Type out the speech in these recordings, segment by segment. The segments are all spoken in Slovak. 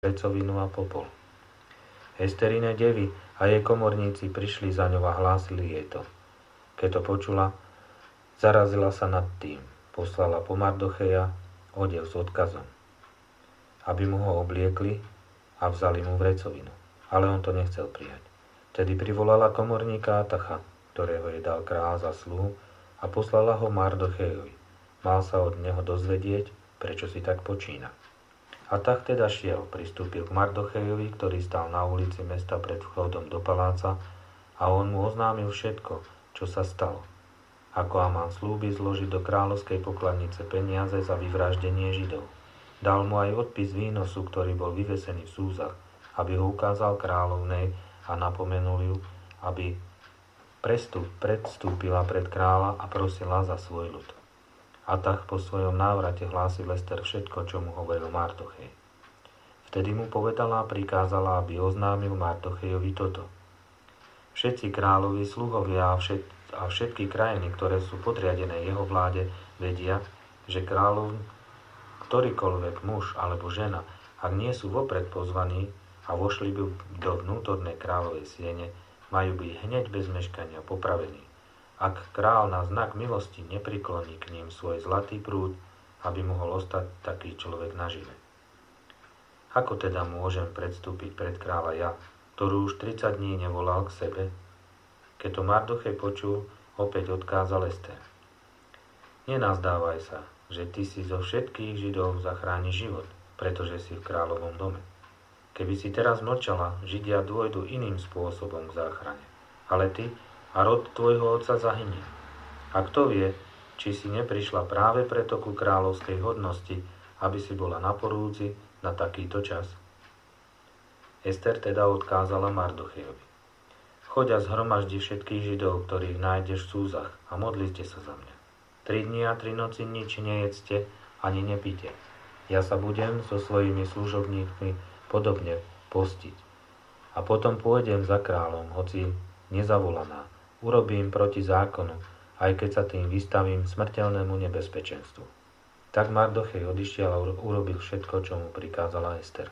vrecovinu a popol. Esterine devy a jej komorníci prišli za ňou a hlásili jej to. Keď to počula, zarazila sa nad tým. Poslala po Mardocheja odev s odkazom, aby mu ho obliekli a vzali mu vrecovinu. Ale on to nechcel prijať. Tedy privolala komorníka Atacha, ktorého jej dal kráľ za sluhu, a poslala ho Mardochejovi. Mal sa od neho dozvedieť, prečo si tak počína. Atach teda šiel, pristúpil k Mardochejovi, ktorý stál na ulici mesta pred vchodom do paláca, a on mu oznámil všetko, čo sa stalo. Ako Amán slúbi zložiť do kráľovskej pokladnice peniaze za vyvraždenie Židov. Dal mu aj odpis výnosu, ktorý bol vyvesený v súzach, aby ho ukázal kráľovnej a napomenul ju, aby predstúpila pred kráľa a prosila za svoj ľud. Atach po svojom návrate hlásil Ester všetko, čo mu hovoril Mardochej. Vtedy mu povedala a prikázala, aby oznámil Mardochejovi toto. Všetci kráľovi, sluhovia a všetky krajiny, ktoré sú podriadené jeho vláde, vedia, že kráľov, ktorýkoľvek muž alebo žena, ak nie sú vopred pozvaní a vošli by do vnútornej kráľovej siene, majú byť hneď bez meškania popravení. Ak král na znak milosti neprikloní k ním svoj zlatý prúd, aby mohol ostať taký človek nažive. Ako teda môžem predstúpiť pred kráľa ja, ktorú už 30 dní nevolal k sebe? Keď to Mardochej počul, opäť odkázal Ester. Nenazdávaj sa, že ty si zo všetkých Židov zachrániš život, pretože si v kráľovom dome. Keby si teraz mlčala, Židia dôjdu iným spôsobom k záchrane. Ale ty a rod tvojho otca zahynie. A kto vie, či si neprišla práve preto ku kráľovskej hodnosti, aby si bola na porúdzi na takýto čas? Ester teda odkázala Mardochejovi. Choď a zhromaždi všetkých Židov, ktorých nájdeš v súzach, a modlite sa za mňa. 3 dni a 3 noci nič nejedzte ani nepíte. Ja sa budem so svojimi služobníkmi podobne postiť. A potom pôjdem za kráľom, hoci nezavolaná. Urobím proti zákonu, aj keď sa tým vystavím smrteľnému nebezpečenstvu. Tak Mardochej odišiel a urobil všetko, čo mu prikázala Ester.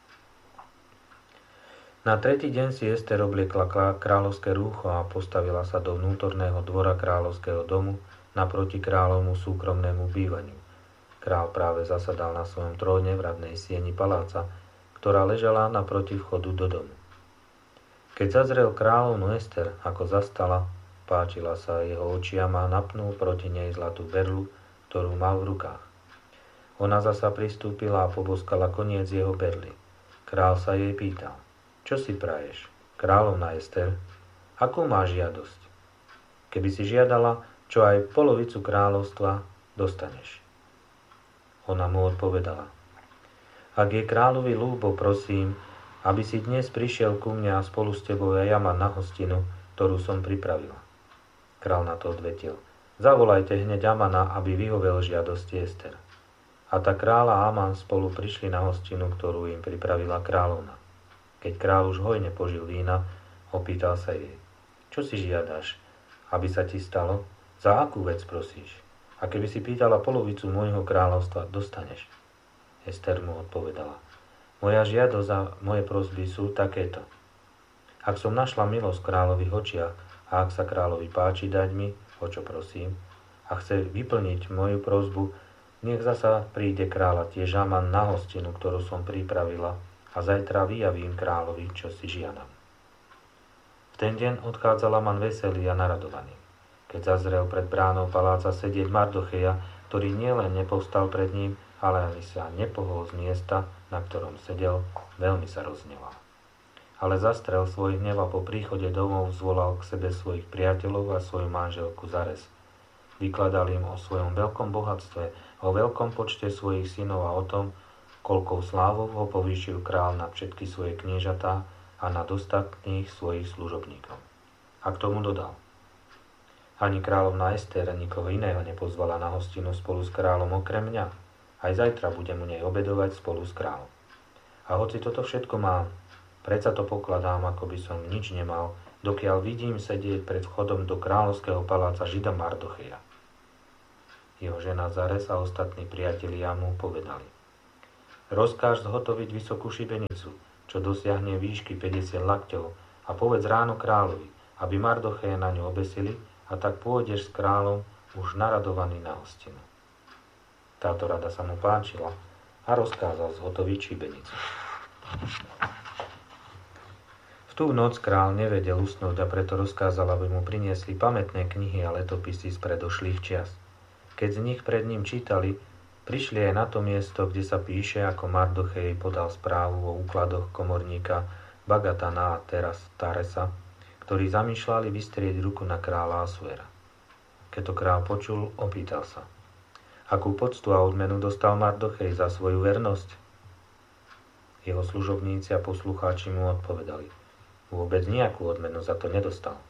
Na 3. deň si Ester obliekla kráľovské rúcho a postavila sa do vnútorného dvora kráľovského domu naproti kráľovmu súkromnému bývaniu. Král práve zasadal na svojom tróne v radnej sieni paláca, ktorá ležala naproti vchodu do domu. Keď zazrel kráľovnu Ester, ako zastala, páčila sa jeho očiam a napnul proti nej zlatú berlu, ktorú mal v rukách. Ona zasa pristúpila a poboskala koniec jeho berly. Král sa jej pýtal, čo si praješ, kráľovna Ester, akú máš žiadosť? Keby si žiadala, čo aj polovicu kráľovstva, dostaneš. Ona mu odpovedala, ak je kráľovi ľúbo, prosím, aby si dnes prišiel ku mne a spolu s tebou ja mám na hostinu, ktorú som pripravila. Král na to odvetil, zavolajte hneď Amana, aby vyhovel žiadosti Ester. A tak kráľ a Aman spolu prišli na hostinu, ktorú im pripravila kráľovna. Keď kráľ už hojne požil vína, opýtal sa jej, čo si žiadaš, aby sa ti stalo? Za akú vec prosíš? A keby si pýtala polovicu môjho kráľovstva, dostaneš. Ester mu odpovedala, moja žiadosť a moje prosby sú takéto. Ak som našla milosť v kráľových očiach a ak sa kráľovi páči dať mi, o čo prosím, a chce vyplniť moju prosbu, nech zasa príde kráľa tiež Aman na hostinu, ktorú som pripravila, a zajtra vyjavím kráľovi, čo si žiadam. V ten deň odchádzal Aman veselý a naradovaný. Keď zazrel pred bránou paláca sedieť Mardocheja, ktorý nielen nepovstal pred ním, ale ani sa nepohol z miesta, na ktorom sedel, veľmi sa rozhneval. Ale zastrel svoj hnev a po príchode domov zvolal k sebe svojich priateľov a svoju manželku Zarez. Vykladal im o svojom veľkom bohatstve, o veľkom počte svojich synov a o tom, koľkou slávou ho povýšil kráľ nad všetky svoje kniežatá a nad ostatných svojich služobníkov. A k tomu dodal, ani kráľovna Ester nikoho iného nepozvala na hostinu spolu s kráľom okrem mňa. Aj zajtra budem u nej obedovať spolu s kráľom. A hoci toto všetko mám, predsa to pokladám, ako by som nič nemal, dokiaľ vidím sedieť pred vchodom do kráľovského paláca Žida Mardocheja. Jeho žena Zarez a ostatní priatelia mu povedali, Rozkáž zhotoviť vysokú šibenicu, čo dosiahne výšky 50 lakťov, a povedz ráno kráľovi, aby Mardocheja na ňu obesili, a tak pôjdeš s kráľom už naradovaný na hostinu. Táto rada sa mu páčila a rozkázal zhotoviť šibenicu. V tú noc kráľ nevedel usnúť a preto rozkázal, aby mu priniesli pamätné knihy a letopisy z predošlých čias. Keď z nich pred ním čítali, prišli aj na to miesto, kde sa píše, ako Mardochej podal správu o úkladoch komorníka Bagatana a Taresa, ktorí zamýšľali vystrieť ruku na kráľa Asuera. Keď to kráľ počul, opýtal sa, akú poctu a odmenu dostal Mardochej za svoju vernosť. Jeho služobníci a poslucháči mu odpovedali, vôbec nejakú odmenu za to nedostal.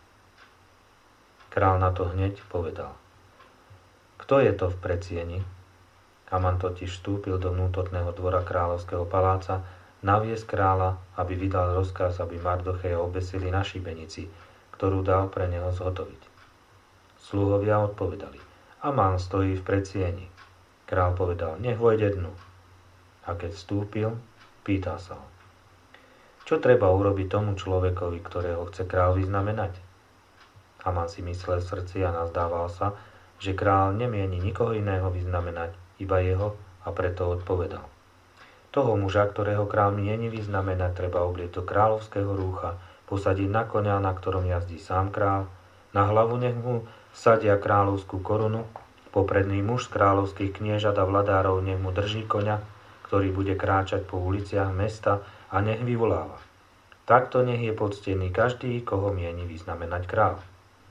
Král na to hneď povedal, kto je to v predsieni? Haman totiž vstúpil do vnútorného dvora kráľovského paláca, naviesť kráľa, aby vydal rozkaz, aby Mardocheja obesili na šibenici, ktorú dal pre neho zhotoviť. Sluhovia odpovedali, Haman stojí v predsieni. Král povedal, nech vojde dnu. A keď vstúpil, pýtal sa ho, čo treba urobiť tomu človekovi, ktorého chce král vyznamenať? Haman si myslel v srdci a nazdával sa, že král nemieni nikoho iného vyznamenať, iba jeho, a preto odpovedal. Toho muža, ktorého král mieni vyznamenať, treba oblieť do kráľovského rúcha, posadiť na koňa, na ktorom jazdí sám král, na hlavu nech mu vsadia kráľovskú korunu, popredný muž z kráľovských kniežat a vladárov nech mu drží koňa, ktorý bude kráčať po uliciach mesta a nech vyvoláva. Takto nech je poctený každý, koho mieni vyznamenať král.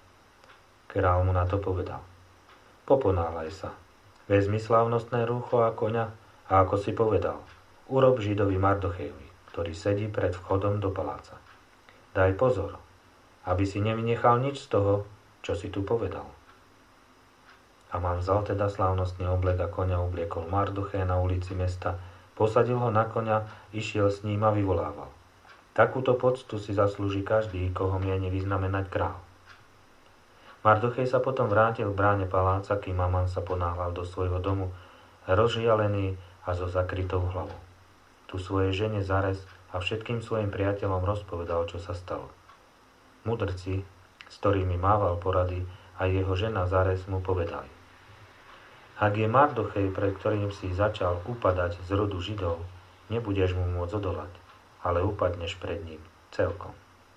Král mu na to povedal. Poponáhľaj sa. Vezmi slávnostné rúcho a koňa a ako si povedal, urob Židovi Mardochejovi, ktorý sedí pred vchodom do paláca. Daj pozor, aby si nevynechal nič z toho, čo si tu povedal. Haman vzal teda slávnostný oblek a koňa obliekol Mardocheja na ulici mesta, posadil ho na koňa, išiel s ním a vyvolával. Takúto poctu si zaslúži každý, koho mieni vyznamenať král. Mardochej sa potom vrátil k bráne paláca, kým Haman sa ponáhľal do svojho domu, rozžialený a so zakrytou hlavou. Tu svojej žene Zares a všetkým svojim priateľom rozpovedal, čo sa stalo. Mudrci, s ktorými mával porady, a jeho žena Zares mu povedali. Ak je Mardochej, pred ktorým si začal upadať z rodu Židov, nebudeš mu môcť odolať, ale upadneš pred ním celkom.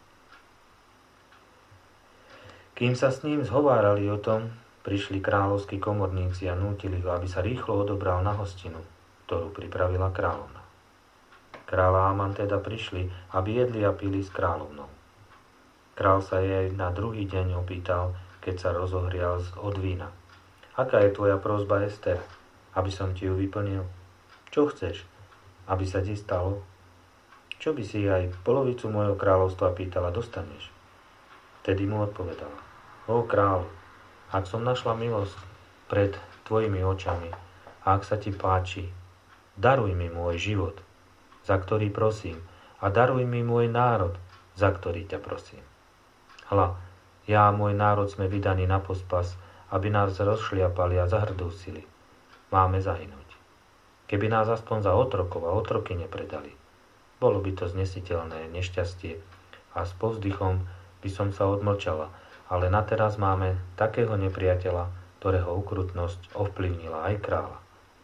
Kým sa s ním zhovárali o tom, prišli kráľovskí komorníci a nútili ho, aby sa rýchlo odobral na hostinu, ktorú pripravila kráľovna. Kráľ a Haman teda prišli, aby jedli a pili s kráľovnou. Král sa jej na druhý deň opýtal, keď sa rozohrial od vína. Aká je tvoja prosba, Ester, aby som ti ju vyplnil? Čo chceš, aby sa ti stalo? Čo by si aj polovicu môjho kráľovstva pýtala, dostaneš? Tedy mu odpovedala. Ó kráľ, ak som našla milosť pred tvojimi očami a ak sa ti páči, daruj mi môj život, za ktorý prosím, a daruj mi môj národ, za ktorý ťa prosím. Hľa, ja a môj národ sme vydaní na pospas, aby nás rozšliapali a zahrdúsili. Máme zahynúť. Keby nás aspoň za otrokov a otroky nepredali, bolo by to znesiteľné nešťastie a s povzdychom by som sa odmlčala, ale nateraz máme takého nepriateľa, ktorého ukrutnosť ovplyvnila aj kráľa.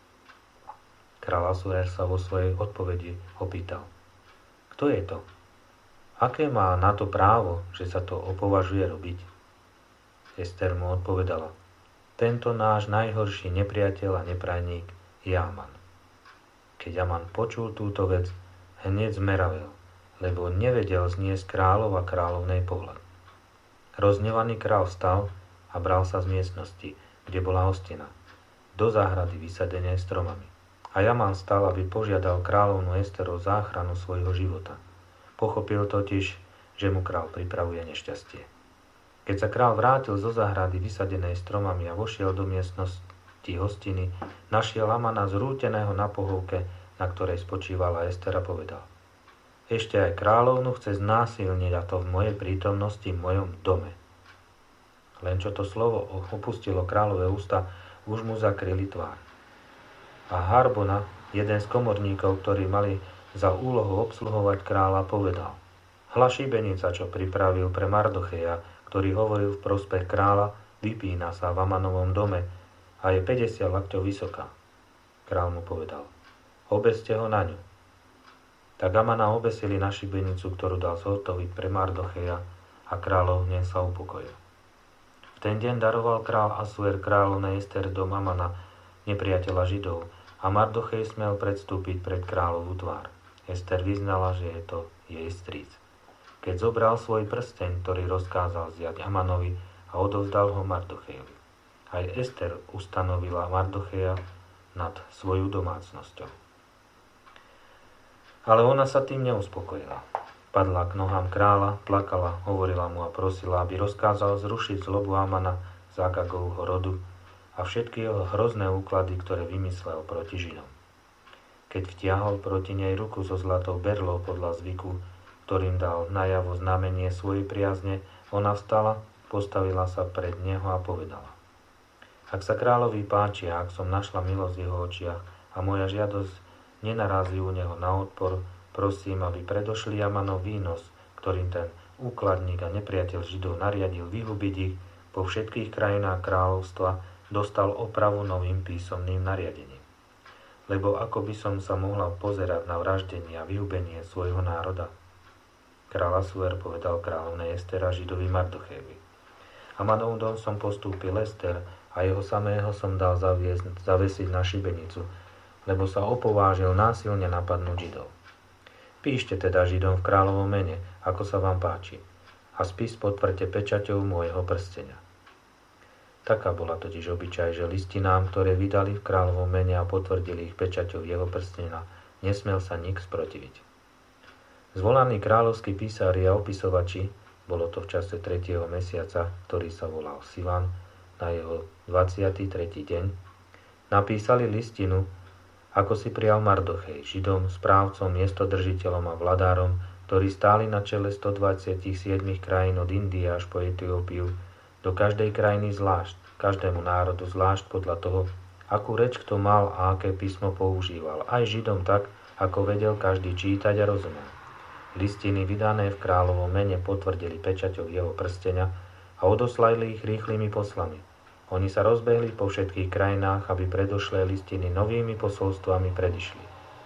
Kráľ Asuer sa vo svojej odpovedi opýtal. Kto je to? Aké má na to právo, že sa to opovažuje robiť? Ester mu odpovedala. Tento náš najhorší nepriateľ a neprajník je Haman. Keď Haman počul túto vec, hneď zmeravel, lebo nevedel zniesť kráľov a kráľovnej pohľad. Roznevaný král vstal a bral sa z miestnosti, kde bola hostina, do záhrady vysadenej stromami. A Haman stal, aby požiadal kráľovnu Ester o záchranu svojho života. Pochopil totiž, že mu král pripravuje nešťastie. Keď sa král vrátil zo záhrady vysadenej stromami a vošiel do miestnosti hostiny, našiel Hamana zrúteného na pohovke, na ktorej spočívala Ester, a povedal. Ešte aj kráľovnu chce znásilniť, a to v mojej prítomnosti v mojom dome. Len čo to slovo opustilo kráľové ústa, už mu zakryli tvár. A Harbona, Jeden z komorníkov, ktorí mali za úlohu obsluhovať kráľa, povedal: Hľa šibenica, čo pripravil pre Mardocheja, ktorý hovoril v prospech kráľa, vypína sa v Amanovom dome a je 50 lakťov vysoká. Král mu povedal: Obeste ho na ňu. Tak Amana obesili na šibenicu, ktorú dal zhotoviť pre Mardocheja, a kráľov hnev sa upokojil. V ten deň daroval král Asuer kráľovnej Ester dom Amana, nepriateľa Židov, a Mardochej smel predstúpiť pred kráľovú tvár. Ester vyznala, že je to jej strýc. Keď zobral svoj prsteň, ktorý rozkázal vziať Amanovi, a odovzdal ho Mardochejovi. Aj Ester ustanovila Mardocheja nad svoju domácnosťou. Ale ona sa tým neuspokojila. Padla k nohám kráľa, plakala, hovorila mu a prosila, aby rozkázal zrušiť zlobu Amana z Agagovho rodu a všetky jeho hrozné úklady, ktoré vymyslel proti Židom. Keď vtiahol proti nej ruku so zlatou berlou podľa zvyku, ktorým dal najavo znamenie svojej priazne, ona vstala, postavila sa pred neho a povedala: Ak sa kráľovi páči a ak som našla milosť v jeho očiach a moja žiadosť nenarazí u neho na odpor, prosím, aby predošli Amanov výnos, ktorým ten úkladník a nepriateľ Židov nariadil vyhubiť ich po všetkých krajinách kráľovstva, dostal opravu novým písomným nariadením. Lebo ako by som sa mohla pozerať na vraždenie a vyhubenie svojho národa? Kráľ Asuer povedal kráľovnej Ester a Židovi Mardochejovi: Amanov dom som postúpil Ester a jeho samého som dal zavesiť na šibenicu, lebo sa opovážil násilne napadnúť Židov. Píšte teda Židom v kráľovom mene, ako sa vám páči, a spis potvrďte pečaťou môjho prstenia. Taká bola totiž obyčaj, že listinám, ktoré vydali v kráľovom mene a potvrdili ich pečaťou jeho prstenia, nesmel sa nik sprotiviť. Zvolaní kráľovskí písári a opisovači, bolo to v čase 3. mesiaca, ktorý sa volal Sivan, na jeho 23. deň, napísali listinu, ako si prijal Mardochej, Židom, správcom, miestodržiteľom a vladárom, ktorí stáli na čele 127 krajín od Indie až po Etiópiu, do každej krajiny zvlášť, každému národu zvlášť podľa toho, akú reč kto mal a aké písmo používal, aj Židom tak, ako vedel každý čítať a rozumieť. Listiny vydané v kráľovom mene potvrdili pečaťou jeho prstenia a odoslali ich rýchlymi poslami. Oni sa rozbehli po všetkých krajinách, aby predošlé listiny novými posolstvami predišli.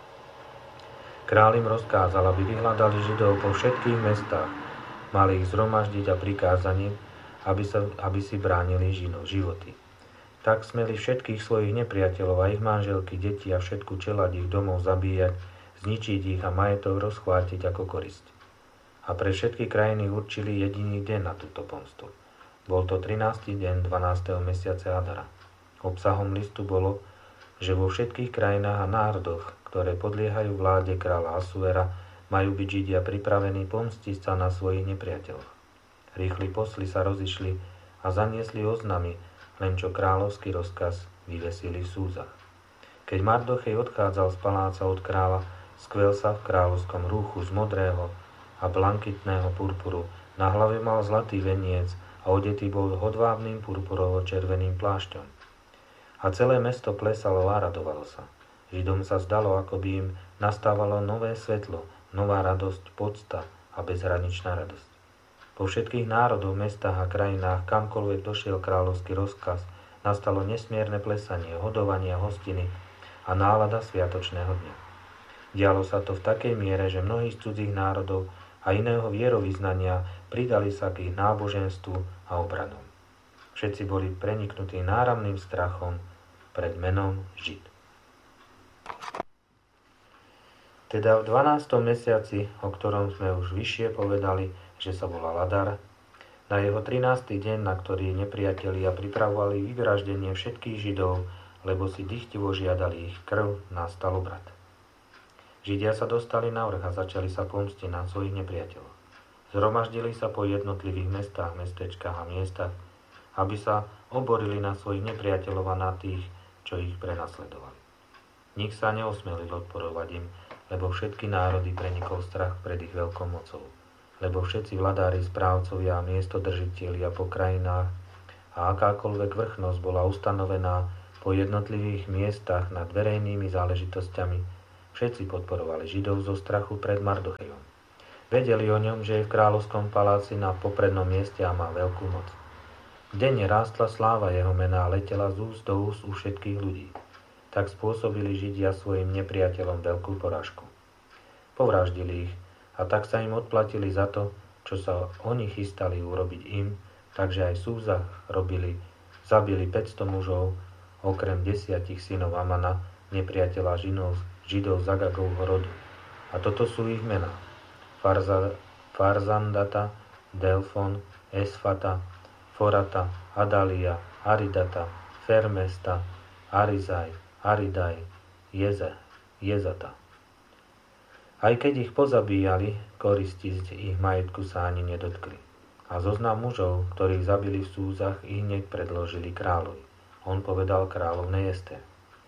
Kráľ im rozkázal, aby vyhľadali Židov po všetkých mestách, mali ich zhromaždiť a prikázaním, aby si bránili životy. Tak smeli všetkých svojich nepriateľov a ich manželky, deti a všetku čeladь ich domov zabíjať, zničiť ich a majetok rozchvátiť ako korisť. A pre všetky krajiny určili jediný deň na túto pomstu. Bol to 13. deň 12. mesiaca Adara. Obsahom listu bolo, že vo všetkých krajinách a národoch, ktoré podliehajú vláde kráľa Asuera, majú byť Židia pripravení pomstiť sa na svojich nepriateľoch. Rýchli posly sa rozišli a zaniesli oznamy, len čo kráľovský rozkaz vyvesili v súzach. Keď Mardochej odchádzal z paláca od kráľa, skvel sa v kráľovskom rúchu z modrého a blankitného purpuru, na hlave mal zlatý veniec a odetý bol hodvábnym purpurovo-červeným plášťom. A celé mesto plesalo a radovalo sa. Židom sa zdalo, ako by im nastávalo nové svetlo, nová radosť, podsta a bezhraničná radosť. Po všetkých národoch, mestách a krajinách, kamkoľvek došiel kráľovský rozkaz, nastalo nesmierne plesanie, hodovanie a hostiny a nálada sviatočného dňa. Dialo sa to v takej miere, že mnohí z cudzích národov a iného vierovyznania pridali sa k ich náboženstvu a obradom. Všetci boli preniknutí náramným strachom pred menom Žid. Teda v 12. mesiaci, o ktorom sme už vyššie povedali, že sa volal Adar, na jeho 13. deň, na ktorý nepriatelia pripravovali vyvraždenie všetkých Židov, lebo si dychtivo žiadali ich krv, nastal obrad. Židia sa dostali na vrch a začali sa pomstiť na svojich nepriateľov. Zhromaždili sa po jednotlivých mestách, mestečkách a miestach, aby sa oborili na svojich nepriateľov a na tých, čo ich prenasledovali. Nik sa neosmelil odporovať im, lebo všetky národy prenikol strach pred ich veľkou mocou. Lebo všetci vladári, správcovia a miestodržitelia po krajinách a akákoľvek vrchnosť bola ustanovená Po jednotlivých miestach nad verejnými záležitosťami všetci podporovali Židov zo strachu pred Mardochejom. Vedeli o ňom, že je v kráľovskom paláci na poprednom mieste a má veľkú moc. Denne rástla sláva jeho mena a letela z úst do úst u všetkých ľudí. Tak spôsobili Židia svojim nepriateľom veľkú porážku. Povraždili ich a tak sa im odplatili za to, čo sa oni chystali urobiť im, takže aj v Súzach zabili 500 mužov, okrem 10 synov Amana, nepriateľa Židov z Agagovho rodu. A toto sú ich mená: Farzandata, Delfon, Esfata, Forata, Adalia, Aridata, Fermesta, Arizaj, Aridaj, Jezata. Aj keď ich pozabíjali, koristi z ich majetku sa ani nedotkli. A zoznam mužov, ktorých zabili v Súzach, ich hneď predložili kráľovi. On povedal kráľovnej Ester: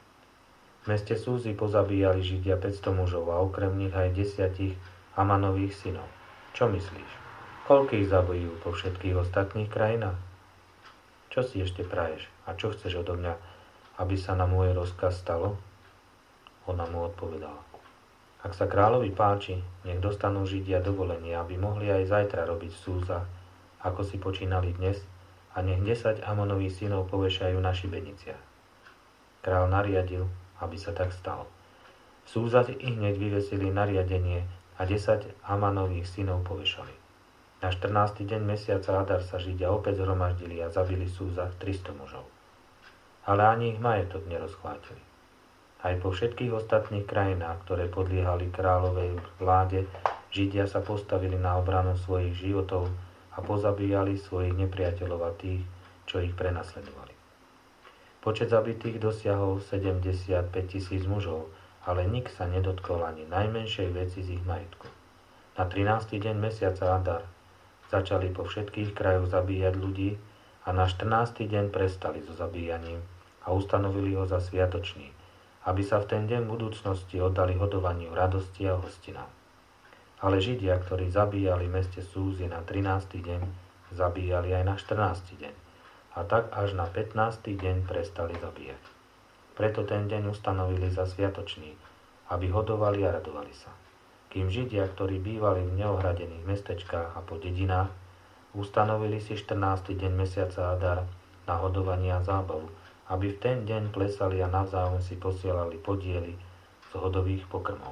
v meste Súzy pozabíjali Židia 500 mužov a okrem nich aj 10 Amanových synov. Čo myslíš? Koľkých zabijú po všetkých ostatných krajinách? Čo si ešte praješ? A čo chceš odo mňa, aby sa na môj rozkaz stalo? Ona mu odpovedala: ak sa kráľovi páči, nech dostanú Židia dovolenie, aby mohli aj zajtra robiť v Súzach, ako si počínali dnes, a nech 10 Amonových synov povešajú na šibeniciach. Král nariadil, aby sa tak stalo. V Súzach ich hneď vyvesili nariadenie a 10 Amanových synov povešali. Na 14. deň mesiaca Adar sa Židia opäť zhromaždili a zabili v Súzach 300 mužov. Ale ani ich majetok nerozchvátili. Aj po všetkých ostatných krajinách, ktoré podliehali kráľovej vláde, Židia sa postavili na obranu svojich životov a pozabíjali svojich nepriateľov a tých, čo ich prenasledovali. Počet zabitých dosiahol 75 000 mužov, ale nik sa nedotkol ani najmenšej veci z ich majetku. Na 13. deň mesiaca Adar začali po všetkých krajoch zabíjať ľudí a na 14. deň prestali so zabíjaním a ustanovili ho za sviatočný, aby sa v ten deň budúcnosti oddali hodovaniu radosti a hostinám. Ale Židia, ktorí zabíjali v meste Súzy na 13. deň, zabíjali aj na 14. deň. A tak až na 15. deň prestali zabíjať. Preto ten deň ustanovili za sviatočný, aby hodovali a radovali sa. Kým Židia, ktorí bývali v neohradených mestečkách a po dedinách, ustanovili si 14. deň mesiaca Adar na hodovanie a zábavu, aby v ten deň plesali a navzájom si posielali podiely z hodových pokrmov.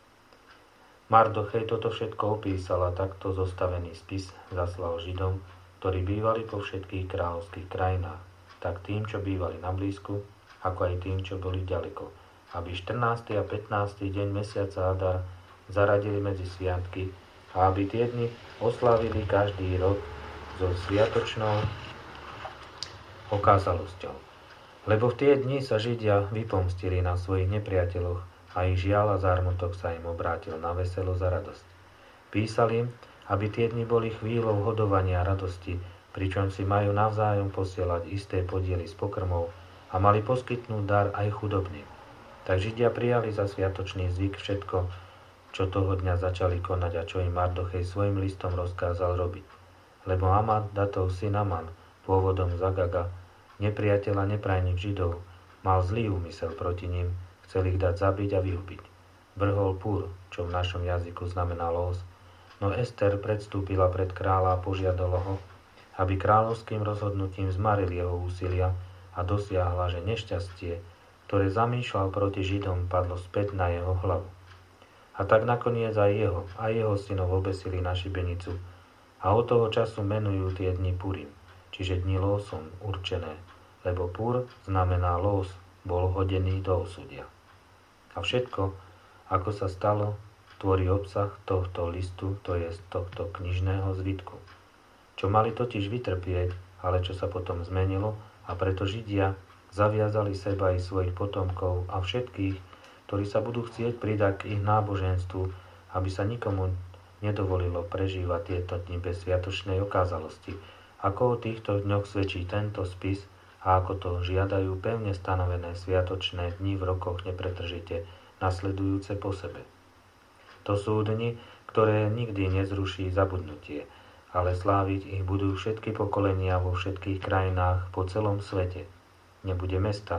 Mardochej toto všetko opísal a takto zostavený spis zaslal Židom, ktorí bývali po všetkých kráľovských krajinách, tak tým, čo bývali na blízku, ako aj tým, čo boli ďaleko, aby 14. a 15. deň mesiaca Adar zaradili medzi sviatky a aby tie dni oslávili každý rok so sviatočnou okázalosťou. Lebo v tie dni sa Židia vypomstili na svojich nepriateľoch a ich žiaľ a zármutok sa im obrátil na veselosť a radosť. Písal im, aby tie dni boli chvíľou hodovania a radosti, pričom si majú navzájom posielať isté podiely z pokrmov a mali poskytnúť dar aj chudobným. Tak Židia prijali za sviatočný zvyk všetko, čo toho dňa začali konať a čo im Mardochej svojim listom rozkázal robiť. Lebo Amadatov syn Aman, pôvodom z Agaga, nepriateľ a neprajných Židov, mal zlý úmysel proti ním, chcel ich dať zabiť a vyhubiť. Vrhol Pur, čo v našom jazyku znamená los, no Ester predstúpila pred kráľa a požiadala ho, aby kráľovským rozhodnutím zmaril jeho úsilia a dosiahla, že nešťastie, ktoré zamýšľal proti Židom, padlo späť na jeho hlavu. A tak nakoniec aj jeho synov obesili na šibenicu a od toho času menujú tie dni Purim, čiže dni losom určené, lebo Pur znamená los, bol hodený do osudia. A všetko, ako sa stalo, tvorí obsah tohto listu, to je z tohto knižného zvitku. Čo mali totiž vytrpieť, ale čo sa potom zmenilo, a preto Židia zaviazali seba i svojich potomkov a všetkých, ktorí sa budú chcieť pridať k ich náboženstvu, aby sa nikomu nedovolilo prežívať tieto dni bez sviatočnej okázalosti, ako o týchto dňoch svedčí tento spis a ako to žiadajú pevne stanovené sviatočné dni v rokoch nepretržite, nasledujúce po sebe. To sú dni, ktoré nikdy nezruší zabudnutie, ale sláviť ich budú všetky pokolenia vo všetkých krajinách po celom svete. Nebude mesta,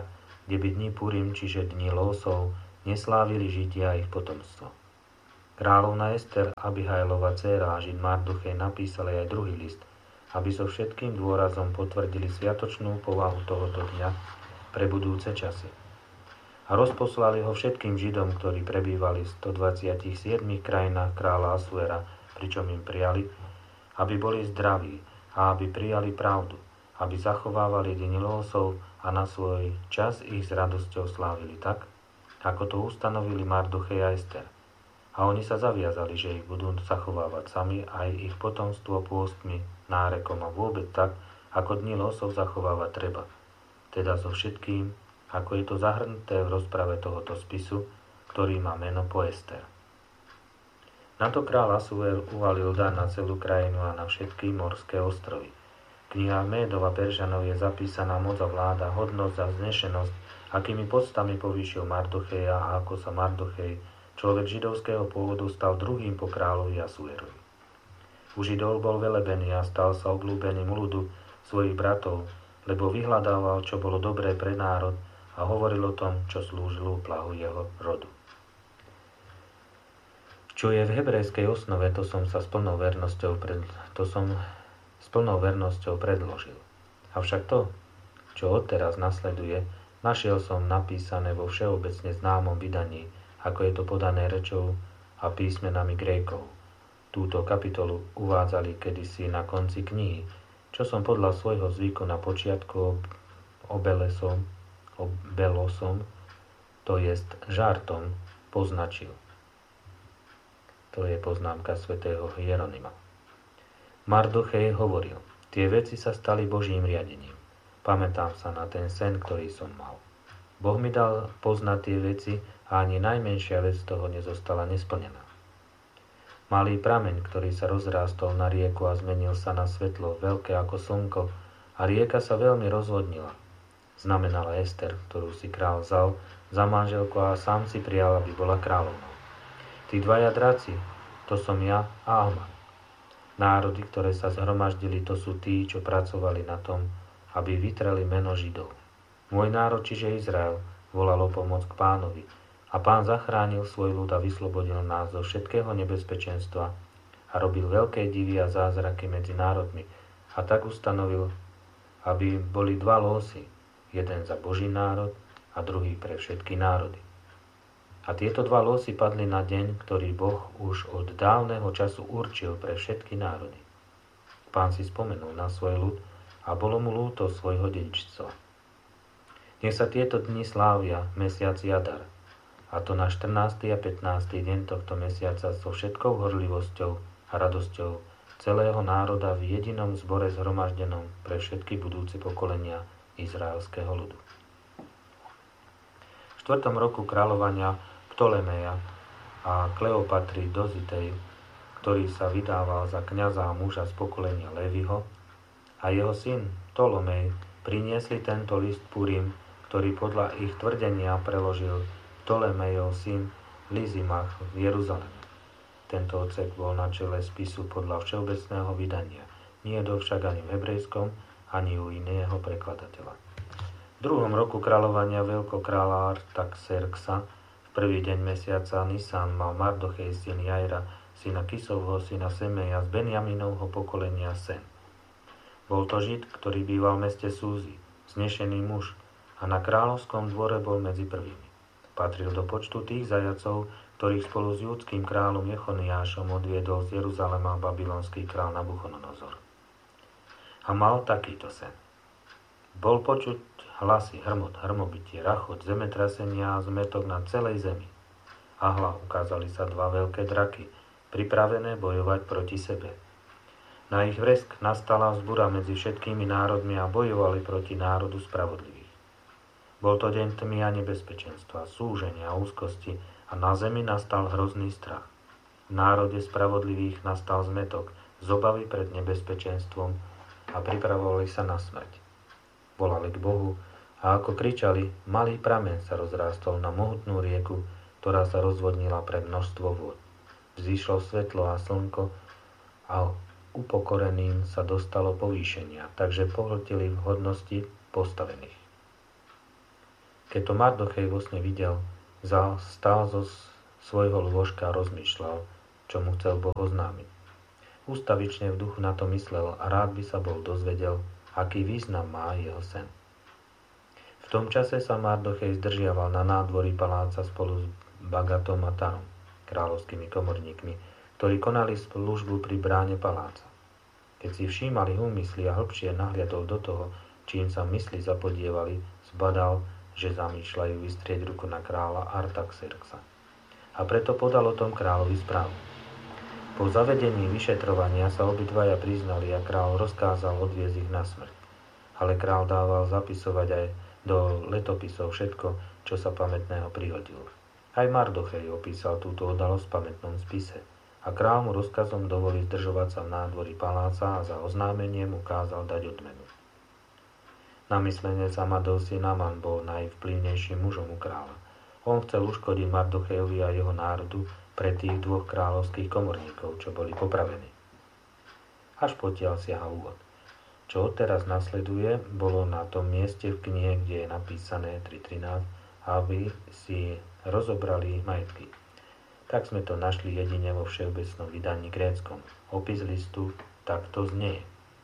kde by dni Purim, čiže dni losov, neslávili Židia a ich potomstvo. Kráľovna Ester, Abihajlova dcéra a Žid Mardochej napísali aj druhý list, aby so všetkým dôrazom potvrdili sviatočnú povahu tohoto dňa pre budúce časy. A rozposlali ho všetkým Židom, ktorí prebývali v 127 krajinách kráľa Asuera, pričom im prijali, aby boli zdraví a aby prijali pravdu, aby zachovávali deň losov a na svoj čas ich s radosťou slávili tak, ako to ustanovili Mardochej a Ester. A oni sa zaviazali, že ich budú zachovávať sami aj ich potomstvo pôstmi, nárekom a vôbec tak, ako dni losov zachovávať treba. Teda so všetkým, ako je to zahrnuté v rozprave tohoto spisu, ktorý má meno po Ester. Na to kráľ Asuer uvalil dan na celú krajinu a na všetky morské ostrovy. V knihách Médov a Peržanov je zapísaná moc a vláda, hodnosť a vznešenosť, akými podstami povýšil Mardocheja a ako sa Mardochej, človek židovského pôvodu, stal druhým po kráľovi Asuerovi. U Židov bol velebený a stal sa obľúbeným ľudu svojich bratov, lebo vyhľadával, čo bolo dobré pre národ a hovoril o tom, čo slúžilo plahu jeho rodu. Čo je v hebrejskej osnove, to som s plnou vernosťou predložil. Avšak to, čo odteraz nasleduje, našiel som napísané vo všeobecne známom vydaní, ako je to podané rečou a písmenami Grékov. Túto kapitolu uvádzali kedysi na konci knihy, čo som podľa svojho zvyku na počiatku obelosom, to jest žartom, poznačil. To je poznámka svätého Hieronima. Mardochej hovoril, tie veci sa stali Božím riadením. Pamätám sa na ten sen, ktorý som mal. Boh mi dal poznať tie veci a ani najmenšia vec z toho nezostala nesplnená. Malý prameň, ktorý sa rozrástol na rieku a zmenil sa na svetlo, veľké ako slnko, a rieka sa veľmi rozvodnila. Znamenala Ester, ktorú si kráľ vzal za manželku a sám si prijal, aby bola kráľovnou. Tí dvaja draci, to som ja a Aman. Národy, ktoré sa zhromaždili, to sú tí, čo pracovali na tom, aby vytreli meno Židov. Môj národ, čiže Izrael, volal o pomoc k Pánovi, a Pán zachránil svoj ľud a vyslobodil nás zo všetkého nebezpečenstva a robil veľké divy a zázraky medzi národmi a tak ustanovil, aby boli dva losy, jeden za Boží národ a druhý pre všetky národy. A tieto dva losy padli na deň, ktorý Boh už od dávneho času určil pre všetky národy. Pán si spomenul na svoj ľud a bolo mu ľúto svojho dedičstva. Nech sa tieto dni slávia mesiac Jadar, a to na 14. a 15. deň tohto mesiaca so všetkou horlivosťou a radosťou celého národa v jedinom zbore zhromaždenom pre všetky budúce pokolenia izraelského ľudu. V 4. roku kráľovania Ptolemeja a Kleopatry Dozitej, ktorý sa vydával za kňaza a muža z pokolenia Leviho, a jeho syn Ptolomej priniesli tento list Purim, ktorý podľa ich tvrdenia preložil Ptolemejov syn Lizimach v Jeruzaleme. Tento odsek bol na čele spisu podľa všeobecného vydania, nie však ani v hebrejskom, ani u iného prekladateľa. V 2. roku kráľovania veľkokráľa Artaxerxa v prvý deň mesiaca Nisan mal Mardochej syn Jaira, syna Kisovho, syna Semeja z Benjaminovho pokolenia Sen. Bol to Žid, ktorý býval v meste Súzi, vznešený muž, a na kráľovskom dvore bol medzi prvými. Patril do počtu tých zajacov, ktorých spolu s judským kráľom Jechoniášom odviedol z Jeruzalema babylonský kráľ Nabuchodonozor. A mal takýto sen. Bol počuť hlasy, hrmot, hrmobitie, rachot, zemetrasenia a zmetok na celej zemi. A hľa, ukázali sa dva veľké draky, pripravené bojovať proti sebe. Na ich vresk nastala vzbura medzi všetkými národmi a bojovali proti národu spravodlivých. Bol to deň tmy a nebezpečenstva, súženia a úzkosti a na zemi nastal hrozný strach. V národe spravodlivých nastal zmetok, z obavy pred nebezpečenstvom a pripravovali sa na smrť. Volali k Bohu a ako kričali, malý prameň sa rozrástol na mohutnú rieku, ktorá sa rozvodnila pre množstvo vôd. Vzýšlo svetlo a slnko a upokoreným sa dostalo povýšenia, takže pohltili v hodnosti postavených. Keď to Mardochej vo sne videl, stál zo svojho lôžka a rozmýšľal, čo mu chcel Boh oznámiť. Ústavične v duchu na to myslel a rád by sa bol dozvedel, aký význam má jeho sen. V tom čase sa Mardochej zdržiaval na nádvorí paláca spolu s Bagatom a Tarom, kráľovskými komorníkmi, ktorí konali službu pri bráne paláca. Keď si všímali úmysly a hlbšie nahliadol do toho, čím sa mysli zapodievali, zbadal, že zamýšľajú vystrieť ruku na kráľa Artaxerxa. A preto podal o tom kráľovi správu. Po zavedení vyšetrovania sa obidvaja priznali a kráľ rozkázal odviesť ich na smrť. Ale kráľ dával zapisovať aj do letopisov všetko, čo sa pamätného prihodilo. Aj Mardochej opísal túto udalosť v pamätnom spise a kráľ mu rozkazom dovolí zdržovať sa v nádvorí paláca a za oznámenie mu kázal dať odmenu. Namyslenec Amadov syn Aman bol najvplyvnejším mužom u kráľa. On chcel uškodiť Mardochejovi a jeho národu pre tých dvoch kráľovských komorníkov, čo boli popravení. Až potiaľ siaha úvod. Čo odteraz nasleduje, bolo na tom mieste v knihe, kde je napísané 3.13, aby si rozobrali ich majetky. Tak sme to našli jedine vo všeobecnom vydaní gréckom. Opis listu takto znie.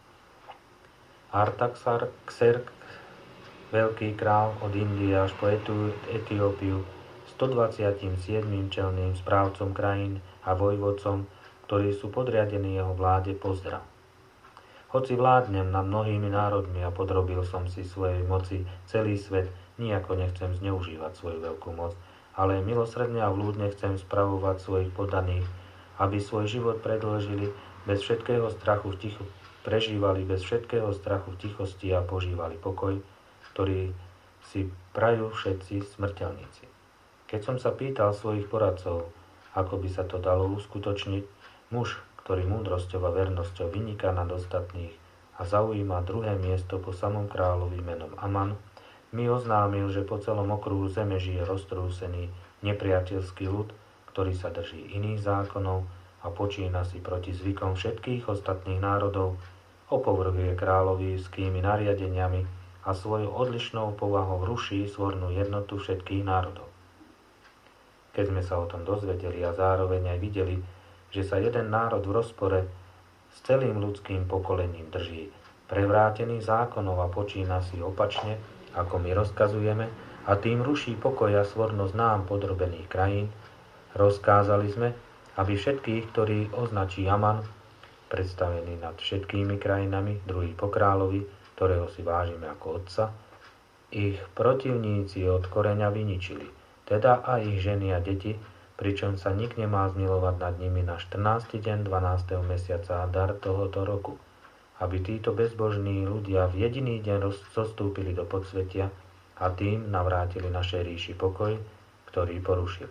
Artaxerx, veľký král od Indie až po Etiópiu, 127. čelným správcom krajín a vojvodcom, ktorí sú podriadení jeho vláde, pozdrav. Hoci vládnem nad mnohými národmi a podrobil som si svojej moci celý svet, nijako nechcem zneužívať svoju veľkú moc, ale milosrdne a vľúdne chcem spravovať svojich poddaných, aby svoj život predĺžili bez všetkého strachu prežívali bez všetkého strachu v tichosti a požívali pokoj, ktorý si prajú všetci smrteľníci. Keď som sa pýtal svojich poradcov, ako by sa to dalo uskutočniť, muž, ktorý múdrosťou a vernosťou vyniká nad ostatných a zaujíma druhé miesto po samom kráľovi menom Aman, mi oznámil, že po celom okruhu zeme žije roztrúsený nepriateľský ľud, ktorý sa drží iných zákonov a počína si proti zvykom všetkých ostatných národov, opovrhuje kráľovskými nariadeniami a svojou odlišnou povahou ruší svornú jednotu všetkých národov. Keď sme sa o tom dozvedeli a zároveň aj videli, že sa jeden národ v rozpore s celým ľudským pokolením drží prevrátených zákonov a počína si opačne, ako my rozkazujeme, a tým ruší pokoj a svornosť nám podrobených krajín, rozkázali sme, aby všetkých, ktorí označí Aman, predstavený nad všetkými krajinami, druhý po kráľovi, ktorého si vážime ako otca, ich protivníci od koreňa vyničili, teda aj ich ženy a deti, pričom sa nik nemá zmilovať nad nimi na 14. deň 12. mesiaca Adar tohoto roku, aby títo bezbožní ľudia v jediný deň zostúpili do podsvetia a tým navrátili našej ríši pokoj, ktorý porušili.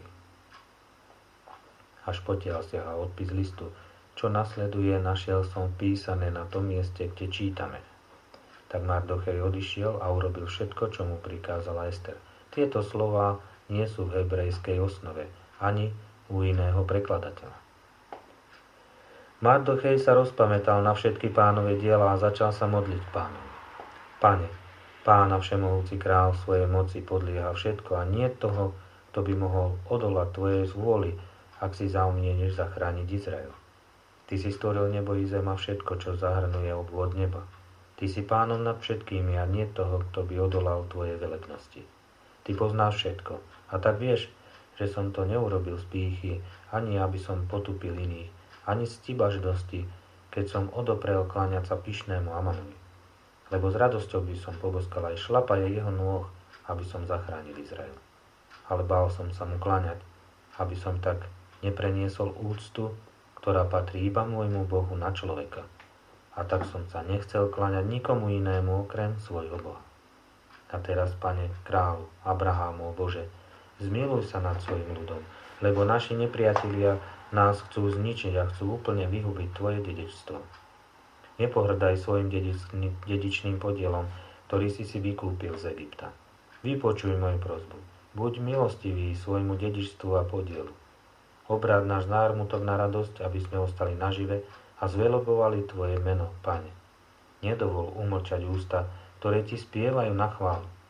Až potiaľ siaha odpis listu, čo nasleduje, našiel som písané na tom mieste, kde čítame. Tak Mardochej odišiel a urobil všetko, čo mu prikázala Ester. Tieto slová nie sú v hebrejskej osnove, ani u iného prekladateľa. Mardochej sa rozpamätal na všetky Pánove diela a začal sa modliť Pánovi. Pane, Pána všemohúci král, svojej moci podlieha všetko a nie toho, kto by mohol odolať tvojej zvôli, ak si zaumnieneš zachrániť Izrael. Ty si stvoril nebo i zem a všetko, čo zahrnuje obvod neba. Ty si pánom nad všetkými a nie toho, kto by odolal tvojej velebnosti. Ty poznáš všetko a tak vieš, že som to neurobil z pýchy, ani aby som potupil iných, ani z tibaždosti, keď som odoprel kláňať sa pyšnému Amanovi. Lebo s radosťou by som poboskal aj šlapaje jeho nôh, aby som zachránil Izrael. Ale bál som sa mu kláňať, aby som tak nepreniesol úctu, ktorá patrí iba môjmu Bohu na človeka. A tak som sa nechcel kláňať nikomu inému okrem svojho Boha. A teraz, Pane, kráľu, Abrahámov Bože, zmiluj sa nad svojim ľudom, lebo naši nepriatelia nás chcú zničiť a chcú úplne vyhubiť tvoje dedičstvo. Nepohrdaj svojim dedičným podielom, ktorý si vykúpil z Egypta. Vypočuj moju prosbu. Buď milostivý svojmu dedičstvu a podielu. Obráť náš zármutok na radosť, aby sme ostali nažive a zvelebovali tvoje meno, Pane. Nedovol umlčať ústa, ktoré ti spievajú na chválu.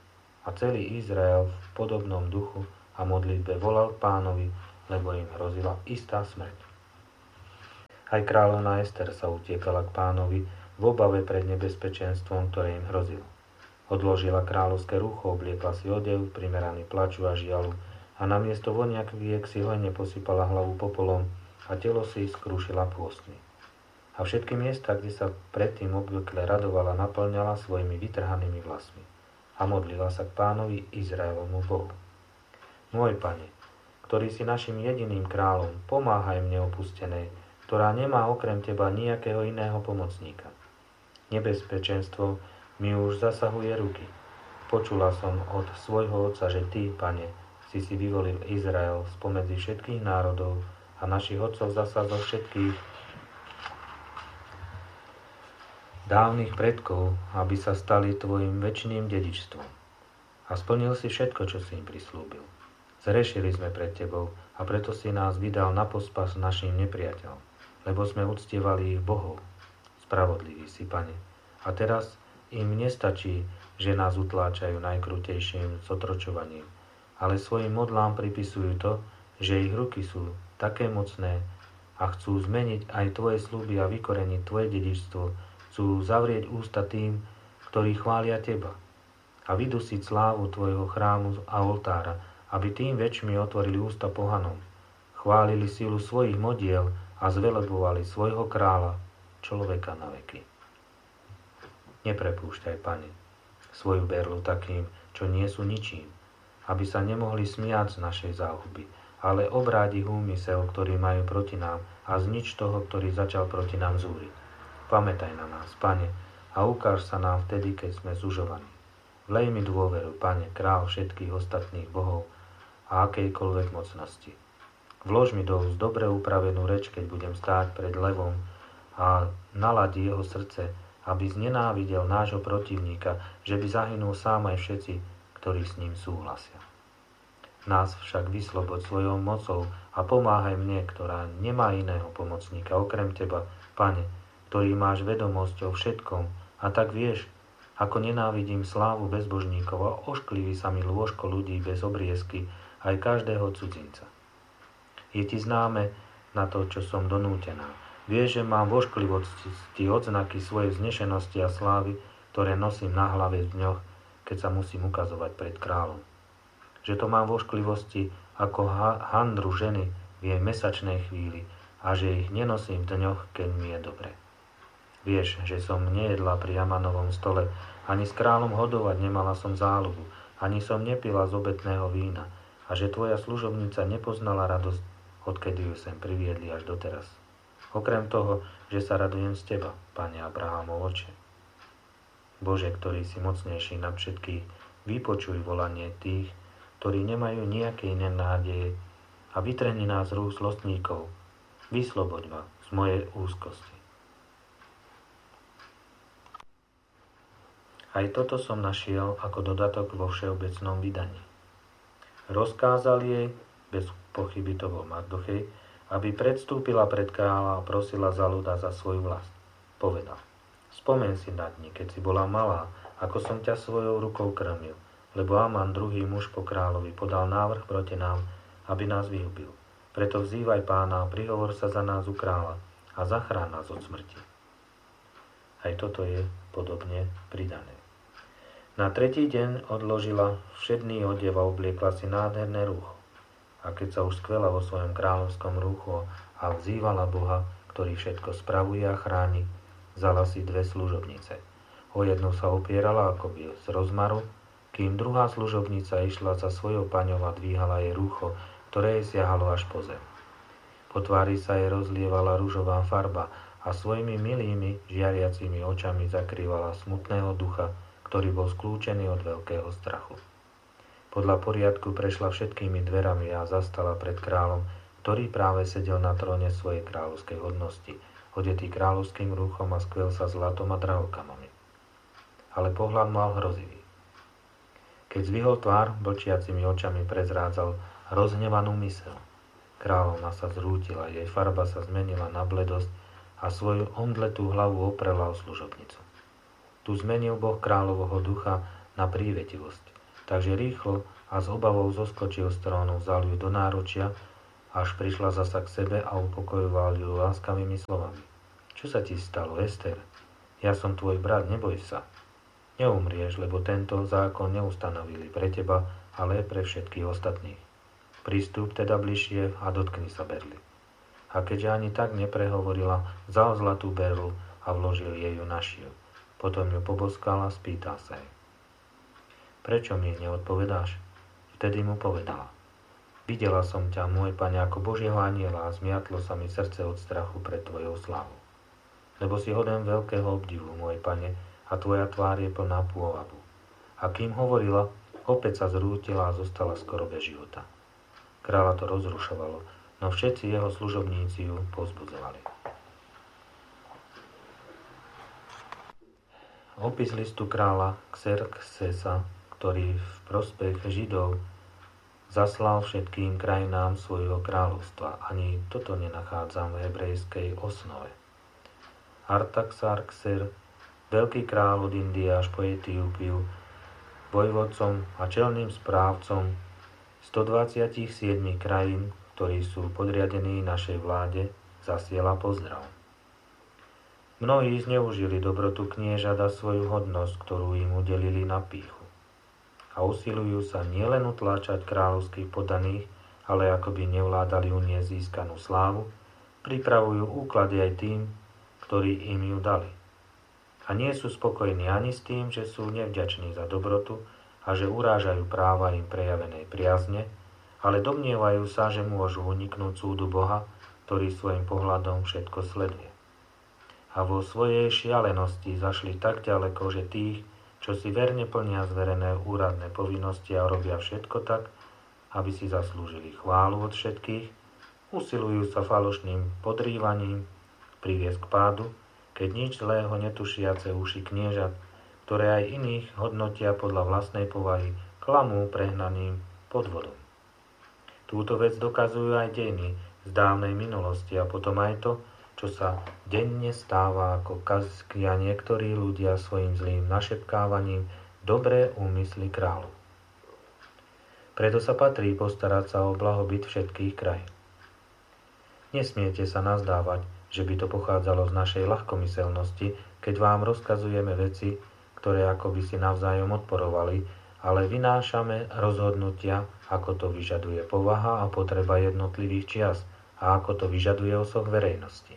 A celý Izrael v podobnom duchu a modlitbe volal Pánovi, lebo im hrozila istá smrť. Aj kráľovná Ester sa utiekala k Pánovi v obave pred nebezpečenstvom, ktoré im hrozilo. Odložila kráľovské rúcho, obliekla si odev, primeraný plaču a žialu a namiesto voniakviek si hojne posypala hlavu popolom a telo si skrúšila pôstmi. A všetky miesta, kde sa predtým obvykle radovala, naplňala svojimi vytrhanými vlasmi a modlila sa k Pánovi Izraelovmu Bohu. Môj Pane, ktorý si našim jediným kráľom, pomáhaj mne opustenej, ktorá nemá okrem Teba nejakého iného pomocníka. Nebezpečenstvo mi už zasahuje ruky. Počula som od svojho otca, že Ty, Pane, si vyvolil Izrael spomedzi všetkých národov a našich otcov zasa zo všetkých dávnych predkov, aby sa stali Tvojim večným dedičstvom. A splnil si všetko, čo si im prislúbil. Zrešili sme pred Tebou a preto si nás vydal na pospas našim nepriateľom, lebo sme uctievali ich bohov. Spravodlivý si, Pane. A teraz im nestačí, že nás utláčajú najkrutejším zotročovaním, ale svojim modlám pripisujú to, že ich ruky sú také mocné a chcú zmeniť aj Tvoje sľuby a vykoreniť Tvoje dedičstvo, chcú zavrieť ústa tým, ktorí chvália Teba a vydusiť slávu Tvojho chrámu a oltára, aby tým väčšmi otvorili ústa pohanom, chválili silu svojich modiel a zvelebovali svojho kráľa, človeka na veky. Neprepúšťaj, Pane, svoju berlu takým, čo nie sú ničím, aby sa nemohli smiať z našej záhuby, ale obráť ich úmysel, ktorý majú proti nám a znič toho, ktorý začal proti nám zúriť. Pamätaj na nás, Pane, a ukáž sa nám vtedy, keď sme zužovaní. Vlej mi dôveru, Pane, král všetkých ostatných bohov a akejkoľvek mocnosti. Vlož mi do úst dobre upravenú reč, keď budem stáť pred levom a naladí jeho srdce, aby znenávidel nášho protivníka, že by zahynul sám aj všetci, ktorí s ním súhlasia. Nás však vysloboď svojou mocou a pomáhaj mne, ktorá nemá iného pomocníka okrem Teba, Pane, ktorý máš vedomosť o všetkom, a tak vieš, ako nenávidím slávu bezbožníkov a oškliví sa mi lôžko ľudí bez obriezky, aj každého cudzinca. Je Ti známe na to, čo som donútená. Vieš, že mám v ošklivosti odznaky svojej vznešenosti a slávy, ktoré nosím na hlave v dňoch, keď sa musím ukazovať pred kráľom. Že to mám v ošklivosti ako handru ženy v jej mesačnej chvíli a že ich nenosím v dňoch, keď mi je dobre. Vieš, že som nejedla pri Amanovom stole, ani s kráľom hodovať nemala som záľubu, ani som nepila z obetného vína, a že Tvoja služobnica nepoznala radosť, odkedy ju sem priviedli až doteraz. Okrem toho, že sa radujem z Teba, Pane Abrahamov oče. Bože, ktorý si mocnejší nad všetkých, vypočuj volanie tých, ktorí nemajú nejakej iné nádeje, a vytrhni nás z rúk zlostníkov. Vysloboď ma z mojej úzkosti. Aj toto som našiel ako dodatok vo všeobecnom vydaní. Rozkázal jej, bez pochyby to bol Mardochej, aby predstúpila pred kráľa a prosila za ľud a za svoju vlast. Povedal: Spomen si na dni, keď si bola malá, ako som ťa svojou rukou krmil, lebo Aman, druhý muž po kráľovi, podal návrh proti nám, aby nás vyhubil. Preto vzývaj Pána a prihovor sa za nás u kráľa a zachrán nás od smrti. Aj toto je podobne pridané. Na tretí deň odložila všedný odev a obliekla si nádherné rúcho. A keď sa už skvela vo svojom kráľovskom rúchu a vzývala Boha, ktorý všetko spravuje a chráni, vzala si dve služobnice. O jednu sa opierala akoby z rozmaru, kým druhá služobnica išla za svojou paňou a dvíhala jej rúcho, ktoré jej siahalo až po zem. Po tvári sa jej rozlievala ružová farba a svojimi milými, žiariacimi očami zakrývala smutného ducha, ktorý bol skľúčený od veľkého strachu. Podľa poriadku prešla všetkými dverami a zastala pred kráľom, ktorý práve sedel na tróne svojej kráľovskej hodnosti, odetý kráľovským rúchom a skvel sa zlatom a drahokamami. Ale pohľad mal hrozivý. Keď zvihol tvár, blčiacimi očami prezrádzal rozhnevanú myseľ. Kráľovna sa zrútila, jej farba sa zmenila na bledosť a svoju omdletú hlavu oprela o služobnicu. Tu zmenil Boh kráľovho ducha na prívetivosť Takže rýchlo a s obavou zoskočil z trónu, vzal ju do náručia, až prišla zasa k sebe a upokojoval ju láskavými slovami. Čo sa ti stalo, Ester? Ja som tvoj brat, neboj sa. Neumrieš, lebo tento zákon neustanovili pre teba, ale pre všetkých ostatných. Prístup teda bližšie a dotkni sa berly. A keďže ani tak neprehovorila, vzal zlatú berlu a vložil jej ju na šiju. Potom ju poboskal a spýtal sa jej. Prečo mi neodpovedáš? Vtedy mu povedala. Videla som ťa, môj Pane, ako Božieho anjela a zmiatlo sa mi srdce od strachu pred tvojou slávou. Lebo si hoden veľkého obdivu, môj Pane, a tvoja tvár je plná pôvabu. A kým hovorila, opäť sa zrútila a zostala skoro bez života. Kráľa to rozrušovalo, no všetci jeho služobníci ju povzbudzovali. Opis listu kráľa Xerxesa, ktorý v prospech Židov zaslal všetkým krajinám svojho kráľovstva. Ani toto nenachádzam v hebrejskej osnove. Artaxerxes, veľký kráľ od Indie až po Etiópiu, vojvodcom a čelným správcom 127 krajín, ktorí sú podriadení našej vláde, zasiela pozdrav. Mnohí zneužili dobrotu kniežat a svoju hodnosť, ktorú im udelili na pýchu. A usilujú sa nielen utláčať kráľovských poddaných, ale ako by nevládali uniesť získanú slávu, pripravujú úklady aj tým, ktorí im ju dali. A nie sú spokojní ani s tým, že sú nevďační za dobrotu a že urážajú práva im prejavenej priazne, ale domnievajú sa, že môžu uniknúť súdu Boha, ktorý svojim pohľadom všetko sleduje. A vo svojej šialenosti zašli tak ďaleko, že tých, čo si verne plnia zverené úradné povinnosti a robia všetko tak, aby si zaslúžili chválu od všetkých, usilujú sa falošným podrývaním priviesť k pádu, keď nič zlého netušiace uši kniežat, ktoré aj iných hodnotia podľa vlastnej povahy, klamú prehnaným podvodom. Túto vec dokazujú aj dejiny z dávnej minulosti a potom aj to, čo sa denne stáva, ako kazkia niektorí ľudia svojim zlým našepkávaním dobré úmysly kráľu. Preto sa patrí postarať sa o blahobyt všetkých krajín. Nesmiete sa nazdávať, že by to pochádzalo z našej ľahkomyselnosti, keď vám rozkazujeme veci, ktoré akoby si navzájom odporovali, ale vynášame rozhodnutia, ako to vyžaduje povaha a potreba jednotlivých čias a ako to vyžaduje osoch verejnosti.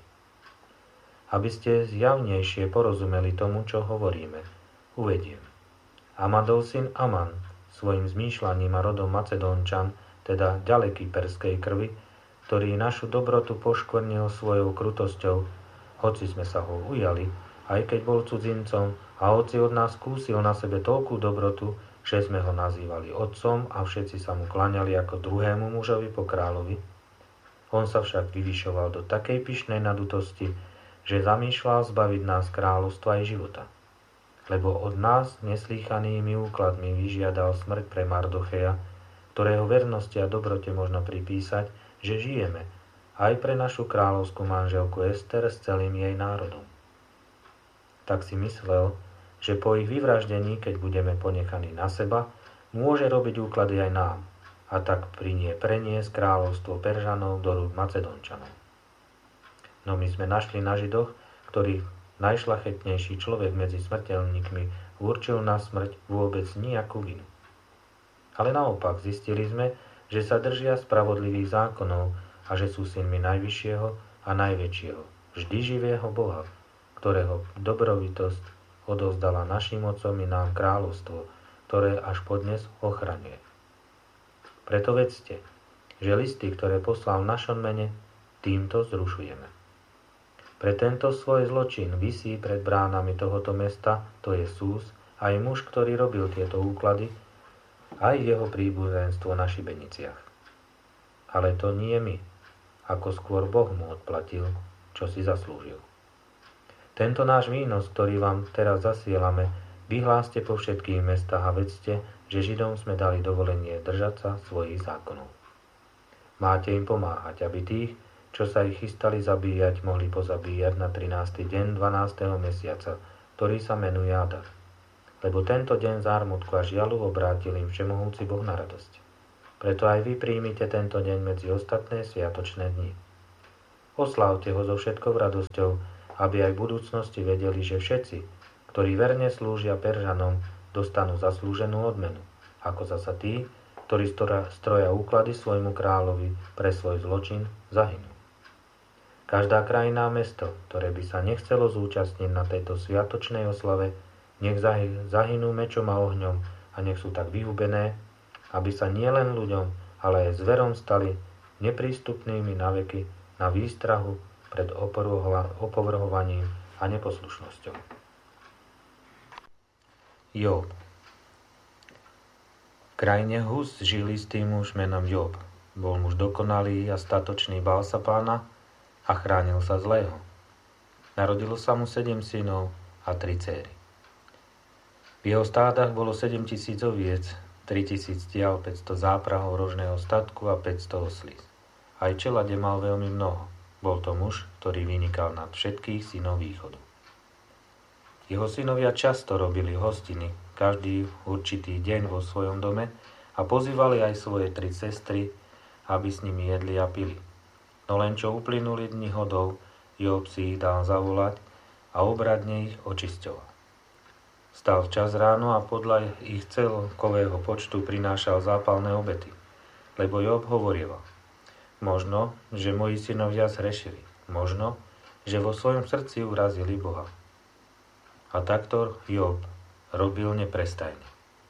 Aby ste zjavnejšie porozumeli tomu, čo hovoríme, uvediem. Amadov syn Aman svojim zmýšľaním a rodom Macedónčan, teda ďaleký perskej krvi, ktorý našu dobrotu poškvrnil svojou krutosťou, hoci sme sa ho ujali, aj keď bol cudzincom a hoci od nás skúsil na sebe toľkú dobrotu, že sme ho nazývali otcom a všetci sa mu klaňali ako druhému mužovi po kráľovi. On sa však vyvyšoval do takej pyšnej nadutosti, že zamýšľal zbaviť nás kráľovstva aj života. Lebo od nás neslýchanými úkladmi vyžiadal smrť pre Mardocheja, ktorého vernosti a dobrote možno pripísať, že žijeme, aj pre našu kráľovskú manželku Ester s celým jej národom. Tak si myslel, že po ich vyvraždení, keď budeme ponechaní na seba, môže robiť úklady aj nám, a tak preniesť kráľovstvo Peržanov do rúk Macedónčanov. No my sme našli na Židoch, ktorých najšľachetnejší človek medzi smrteľníkmi určil na smrť vôbec nejakú vinu. Ale naopak zistili sme, že sa držia spravodlivých zákonov a že sú synmi najvyššieho a najväčšieho, vždy živého Boha, ktorého dobrovitosť odovzdala našim otcom i nám kráľovstvo, ktoré až podnes ochraňuje. Preto vedzte, že listy, ktoré poslal v našom mene, týmto zrušujeme. Pre tento svoj zločin visí pred bránami tohoto mesta, to je Sús, aj muž, ktorý robil tieto úklady, aj jeho príbuzenstvo na šibeniciach. Ale to nie my, ako skôr Boh mu odplatil, čo si zaslúžil. Tento náš výnos, ktorý vám teraz zasielame, vyhláste po všetkých mestách a vedzte, že Židom sme dali dovolenie držať sa svojich zákonov. Máte im pomáhať, aby tých, čo sa ich chystali zabíjať, mohli pozabíjať na 13. deň 12. mesiaca, ktorý sa menuje Adar. lebo tento deň zármutku a žialu obrátil im všemohúci Boh na radosť. Preto aj vy príjmite tento deň medzi ostatné sviatočné dni. Oslávte ho so všetkou radosťou, aby aj v budúcnosti vedeli, že všetci, ktorí verne slúžia Peržanom, dostanú zaslúženú odmenu, ako zasa tí, ktorí stroja úklady svojmu kráľovi pre svoj zločin, zahynú. Každá krajina a mesto, ktoré by sa nechcelo zúčastniť na tejto sviatočnej oslave, nech zahynú mečom a ohňom a nech sú tak vyhubené, aby sa nielen ľuďom, ale aj zverom stali neprístupnými na veky na výstrahu pred opovrhovaním a neposlušnosťou. Job. V krajine Hus žil istý muž menom Job. Bol muž dokonalý a statočný, bál sa Pána a chránil sa zlého. Narodilo sa mu 7 synov a 3 céry. V jeho stádach bolo 7,000 oviec, 3,000 tiav, 500 záprahov rožného statku a 500 oslíc. Aj čelade mal veľmi mnoho. Bol to muž, ktorý vynikal nad všetkých synov východu. Jeho synovia často robili hostiny, každý určitý deň vo svojom dome a pozývali aj svoje 3 sestry, aby s nimi jedli a pili. No len čo uplynuli dni hodov, Job si ich dal zavolať a obradne ich očisťoval. Stal včas ráno a podľa ich celkového počtu prinášal zápalné obety, lebo Job hovorieval: možno, že moji synovia zhrešili, možno, že vo svojom srdci urazili Boha. A takto Job robil neprestajne.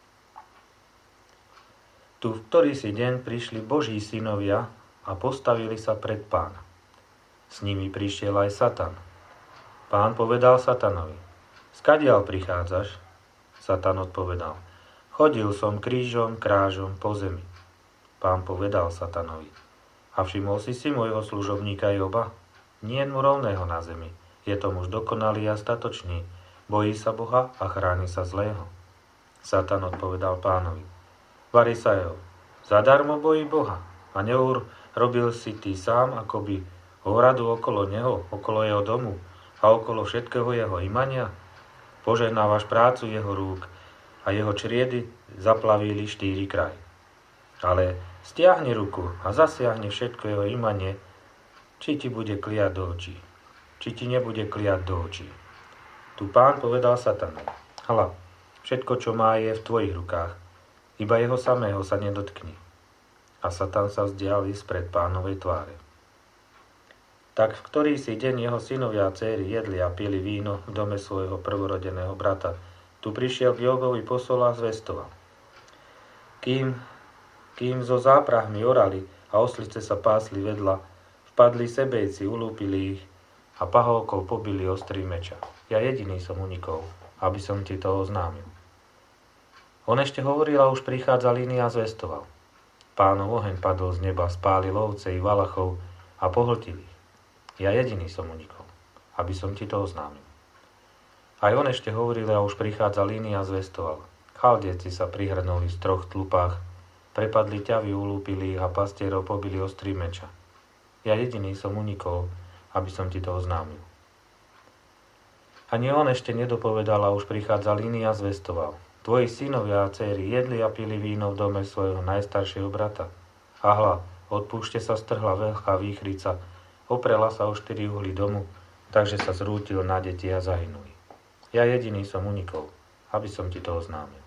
Tu v ktorý si deň prišli Boží synovia a postavili sa pred Pána. S nimi prišiel aj Satan. Pán povedal Satanovi: skadiaľ prichádzaš? Satan odpovedal: chodil som krížom, krážom po zemi. Pán povedal Satanovi: a všimol si môjho služobníka Joba? Nie mu rovného na zemi. Je to muž dokonalý a statočný. Bojí sa Boha a chráni sa zlého. Satan odpovedal Pánovi: vari sa jeho. Zadarmo bojí Boha. A neurobil si ty sám akoby ohradu okolo neho, okolo jeho domu a okolo všetkého jeho imania? Požehnávaš prácu jeho rúk a jeho čriedy zaplavili 4 kraj. Ale stiahni ruku a zasiahni všetko jeho imanie, či ti bude kliať do očí, či ti nebude kliať do očí. Tu Pán povedal Satanovi: hľa, všetko, čo má, je v tvojich rukách, iba jeho samého sa nedotkni. A Satan sa vzdialil spred Pánovej tváre. Tak v ktorý si deň jeho synovia a céry jedli a pili víno v dome svojho prvorodeného brata, tu prišiel k Jobovi posol a zvestoval: Kým so záprahmi orali a oslice sa pásli vedľa, vpadli sebejci, ulúpili ich a pahovkov pobili ostrým meča. Ja jediný som unikol, aby som ti to oznámil. On ešte hovoril a už prichádzal iný a zvestoval: Pánov oheň padol z neba, spálil ovce i valachov a pohltil ich. Ja jediný som unikol, aby som ti to oznámil. Aj on ešte hovoril a už prichádzal iný a zvestoval: Chaldejci sa prihrnuli v 3 tlupách, prepadli ťavy, ulúpili ich a pastierov pobili ostrým meča. Ja jediný som unikol, aby som ti to oznámil. Ani on ešte nedopovedal a už prichádzal iný a zvestoval: Tvoji synovia a céry jedli a pili víno v dome svojho najstaršieho brata. A hľa, od púšte sa strhla veľká výchrica, oprela sa o 4 uhly domu, takže sa zrútil na deti a zahynuli. Ja jediný som unikol, aby som ti to oznámil.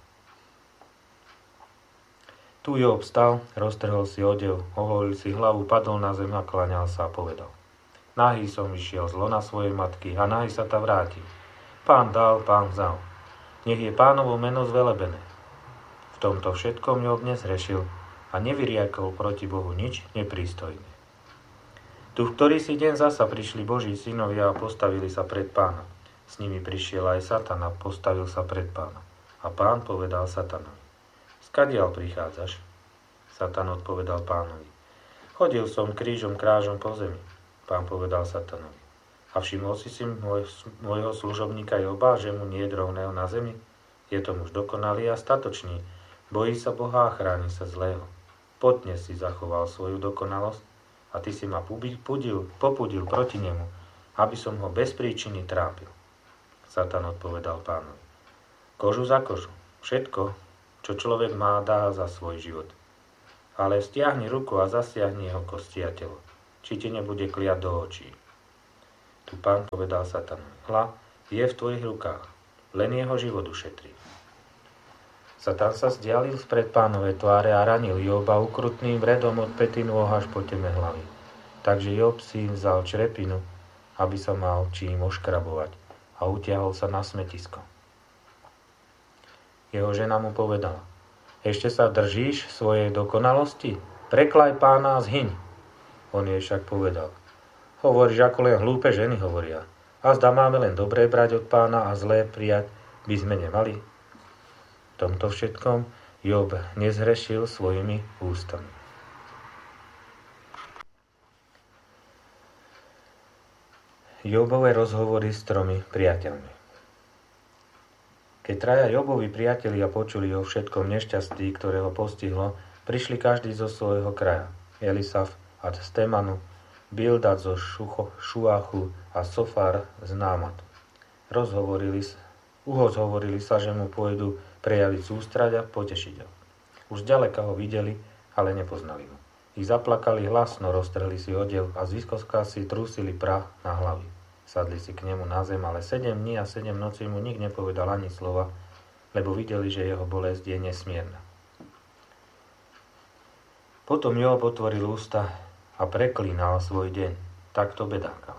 Tu Job vstal, roztrhol si odev, oholil si hlavu, padol na zem a klaňal sa a povedal: Nahý som vyšiel z lona svojej matky a nahý sa ta vrátil. Pán dal, Pán vzal. Nech je Pánovo meno zvelebené. V tomto všetkom Job nezhrešil a nevyriekol proti Bohu nič neprístojné. Tu v ktorý si deň zasa prišli Boží synovia a postavili sa pred Pána. S nimi prišiel aj Satan a postavil sa pred Pána. A Pán povedal Satanovi: Skadiaľ prichádzaš? Satan odpovedal Pánovi: Chodil som krížom krážom po zemi. Pán povedal Satanovi: A všimol si môjho služobníka Joba, že mu nie je rovného na zemi? Je to muž dokonalý a statočný, bojí sa Boha a chráni sa zlého. Potne si zachoval svoju dokonalosť a ty si ma popudil proti nemu, aby som ho bez príčiny trápil. Satan odpovedal Pánovi: Kožu za kožu. Všetko, čo človek má, dá za svoj život. Ale stiahni ruku a zasiahni jeho kosti a telo, či ti nebude kliať do očí. Tu Pán povedal Satanovi: hľa, je v tvojich rukách, len jeho život ušetrí. Satan sa vzdialil spred Pánovej tváre a ranil Joba ukrutným vredom od päty nôh až po teme hlavy. Takže Job si vzal črepinu, aby sa mal čím oškrabovať, a utiahol sa na smetisko. Jeho žena mu povedala: ešte sa držíš svojej dokonalosti? Preklaj Pána a zhyň. On jej však povedal: hovoríš, ako len hlúpe ženy hovoria. A zda máme len dobré brať od Pána a zlé prijať by sme nemali? V tomto všetkom Job nezhrešil svojimi ústami. Jobové rozhovory s 3 priateľmi. Keď 3 Jobovi priatelia počuli o všetkom nešťastí, ktoré ho postihlo, prišli každý zo svojho kraja. Elisaf a z Temanu, Bildad zo Šuachu a Sofar z Námatu. Uhozhovorili sa, že mu pôjdu prejaviť sústrať a potešiť ho. Už ďaleka ho videli, ale nepoznali ho. Ich zaplakali hlasno, roztrhli si odev a z výskoska si trúsili prach na hlavy. Sadli si k nemu na zem, ale 7 dní a 7 nocí mu nik nepovedal ani slova, lebo videli, že jeho bolesť je nesmierna. Potom Job otvoril ústa a preklínal svoj deň. Takto bedákal: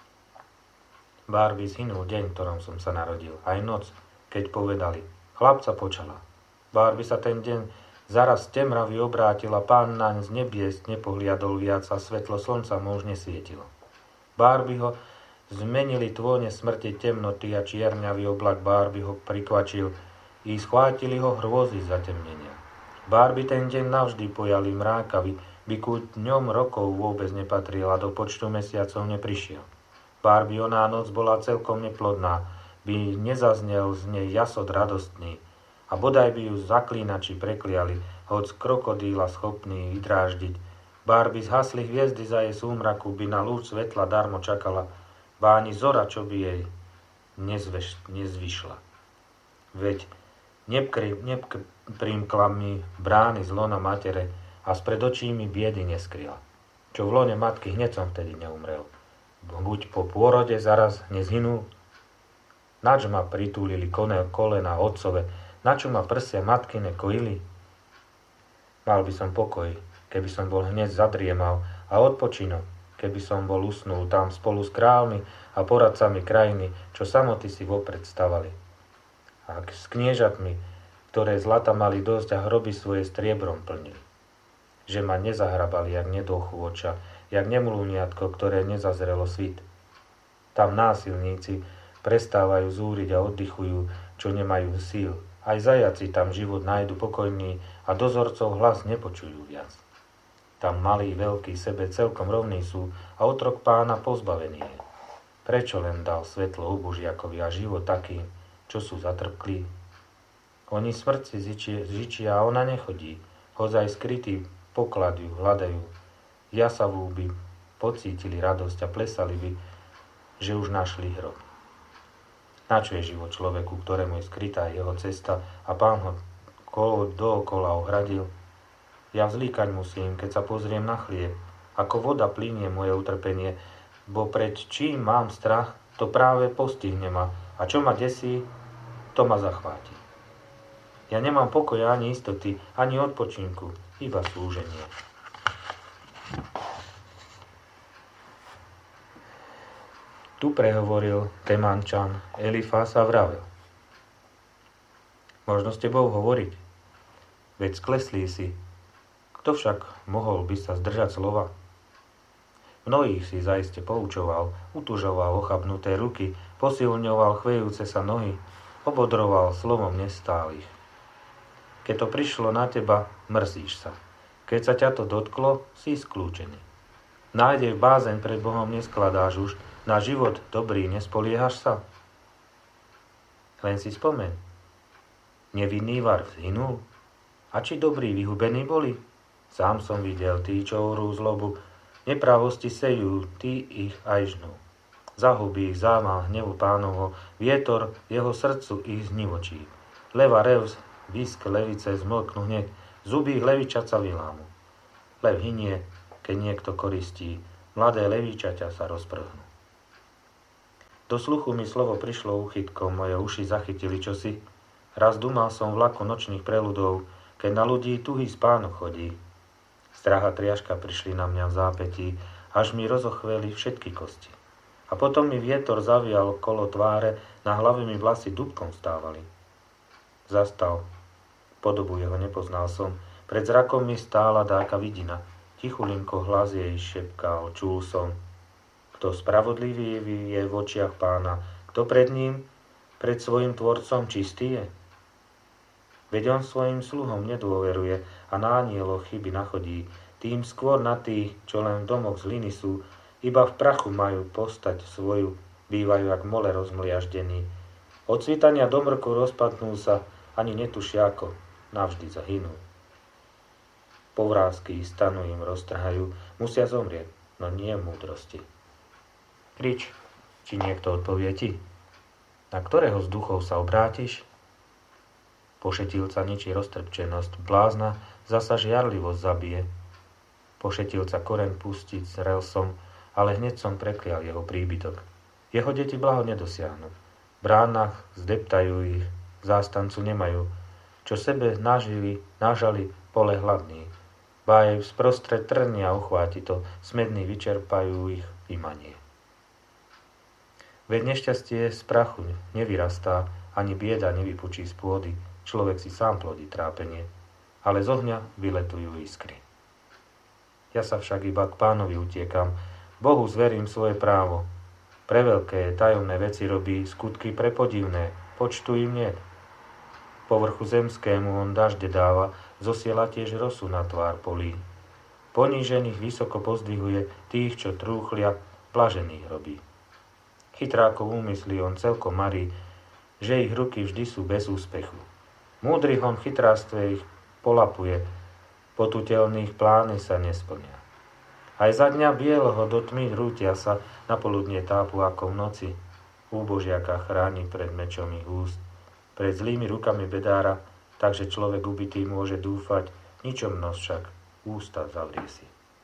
bár by zhynul deň, v ktorom som sa narodil, aj noc, keď povedali: chlapca počala. Bár by sa ten deň zaraz temravý obrátil a Pán naň z nebies nepohliadol viac a svetlo slnca mu už nesvietilo. Bár by ho zmenili tvone smrti, temnoty a čierňavý oblak, bár by ho prikvačil i schvátili ho hrôzy zatemnenia. Bár by ten deň navždy pojali mrákavi, by ku dňom rokov vôbec nepatril a do počtu mesiacov neprišiel. Bár by oná noc bola celkom neplodná, by nezaznel z nej jasot radostný, a bodaj by ju zaklínači prekliali, hoď krokodíla schopný vydráždiť. Bár by zhasli hviezdy za jej súmraku, by na lúč svetla darmo čakala, ba ani zora, čo by jej nezvyšla. Veď neprimkla mi brány z lona matere a spred očí mi biedy neskryla. Čo v lone matky, hneď som vtedy neumrel. Buď po pôrode zaraz nezhynul. Nač ma pritúlili kolena otcove, načo ma prsia matkine kojili? Mal by som pokoj, keby som bol hneď zadriemal, a odpočinok, keby som bol usnul tam spolu s kráľmi a poradcami krajiny, čo samoty si vopred stavali. A s kniežatmi, ktoré zlata mali dosť a hroby svoje striebrom plnili. Že ma nezahrabali, jak nedochôča, jak nemlúniatko, ktoré nezazrelo svit. Tam násilníci prestávajú zúriť a oddychujú, čo nemajú síl. Aj zajaci tam život nájdu pokojný a dozorcov hlas nepočujú viac. Tam malí, veľkí, sebe celkom rovní sú a otrok Pána pozbavený je. Prečo len dal svetlo ubožiakovi a život takým, čo sú zatrpklí? Oni smrť si žičia a ona nechodí. Hozaj skrytý poklad ju hľadajú. Jasavú by pocítili radosť a plesali by, že už našli hrob. Načo je život človeku, ktorému je skrytá jeho cesta a Pán ho dookola ohradil? Ja vzlíkať musím, keď sa pozriem na chlieb. Ako voda plynie moje utrpenie, bo pred čím mám strach, to práve postihne ma. A čo ma desí, to ma zachváti. Ja nemám pokoja ani istoty, ani odpočinku, iba slúženie. Tu prehovoril Temančan Elifás a vravel: možno s tebou hovoriť, veď skleslí si. Kto však mohol by sa zdržať slova? Mnohých si zaiste poučoval, utužoval ochabnuté ruky, posilňoval chvejúce sa nohy, obodroval slovom nestálych. Keď to prišlo na teba, mrzíš sa. Keď sa ťa to dotklo, si skľúčený. Nádej bázeň pred Bohom neskladáš už, na život dobrý nespoliehaš sa? Len si spomeň. Nevinný var zhynul? A či dobrí vyhubení boli? Sám som videl, tí, čo orú zlobu, nepravosti sejú, tí ich aj žnú. Zahubí ich zámal hnevu Pánovho, vietor jeho srdcu ich znivočí. Leva rev, výsk levice zmlknú hneď, zuby levičaca vylámu. Lev hynie, keď niekto koristí, mladé levičaťa sa rozprhnú. Do sluchu mi slovo prišlo úchytkom, moje uši zachytili čosi. Raz dumal som vlaku nočných preľudov, keď na ľudí tuhý spánok chodí. Strach a triažka prišli na mňa v zápätí, až mi rozochveli všetky kosti. A potom mi vietor zavial kolo tváre, na hlave mi vlasy dúbkom stávali. Zastal, podobu jeho nepoznal som, pred zrakom mi stála dáka vidina, tichulinko hlas jej šepkal, čul som. Kto spravodlivý je v očiach pána, kto pred ním, pred svojim tvorcom čistý je? Veď on svojim sluhom nedôveruje a na anielov chyby nachodí, tým skôr na tých, čo len v domoch z hliny sú, iba v prachu majú postať svoju, bývajú jak mole rozmliaždení. Od svitania do mrku rozpadnú sa, ani netušia ako, navždy zahynú. Povrázky stanu im roztrhajú, musia zomrieť, no nie múdrosti. Krič, či niekto odpovie ti. Na ktorého z duchov sa obrátiš? Pošetilca ničí roztrpčenosť, blázna zasa žiarlivosť zabije. Pošetilca koreň pustiť zrel som, ale hneď som preklial jeho príbytok. Jeho deti blaho nedosiahnu. V bránach zdeptajú ich, zástancu nemajú, čo sebe nážali pole hladný. Báj sprostred trnia uchváti to, smední vyčerpajú ich imanie. Veď nešťastie z prachu nevyrastá, ani bieda nevypučí z pôdy, človek si sám plodí trápenie, ale z ohňa vyletujú iskry. Ja sa však iba k pánovi utiekam, Bohu zverím svoje právo. Pre veľké tajomné veci robí, skutky prepodivné, počtu im niet. Povrchu zemskému on dažde dáva, zosiela tiež rosu na tvár polí. Ponížených vysoko pozdvihuje, tých, čo trúchlia, blažených robí. Chytrákov úmysly on celkom marí, že ich ruky vždy sú bez úspechu. Múdry hon chytrástve ich polapuje, potutelných plány sa nesplnia. Aj za dňa bieleho do tmy rútia sa, na poludnie tápu ako v noci. Úbožiaka chráni pred mečom ich úst, pred zlými rukami bedára, takže človek ubitý môže dúfať, ničom nos však ústa zavrie si.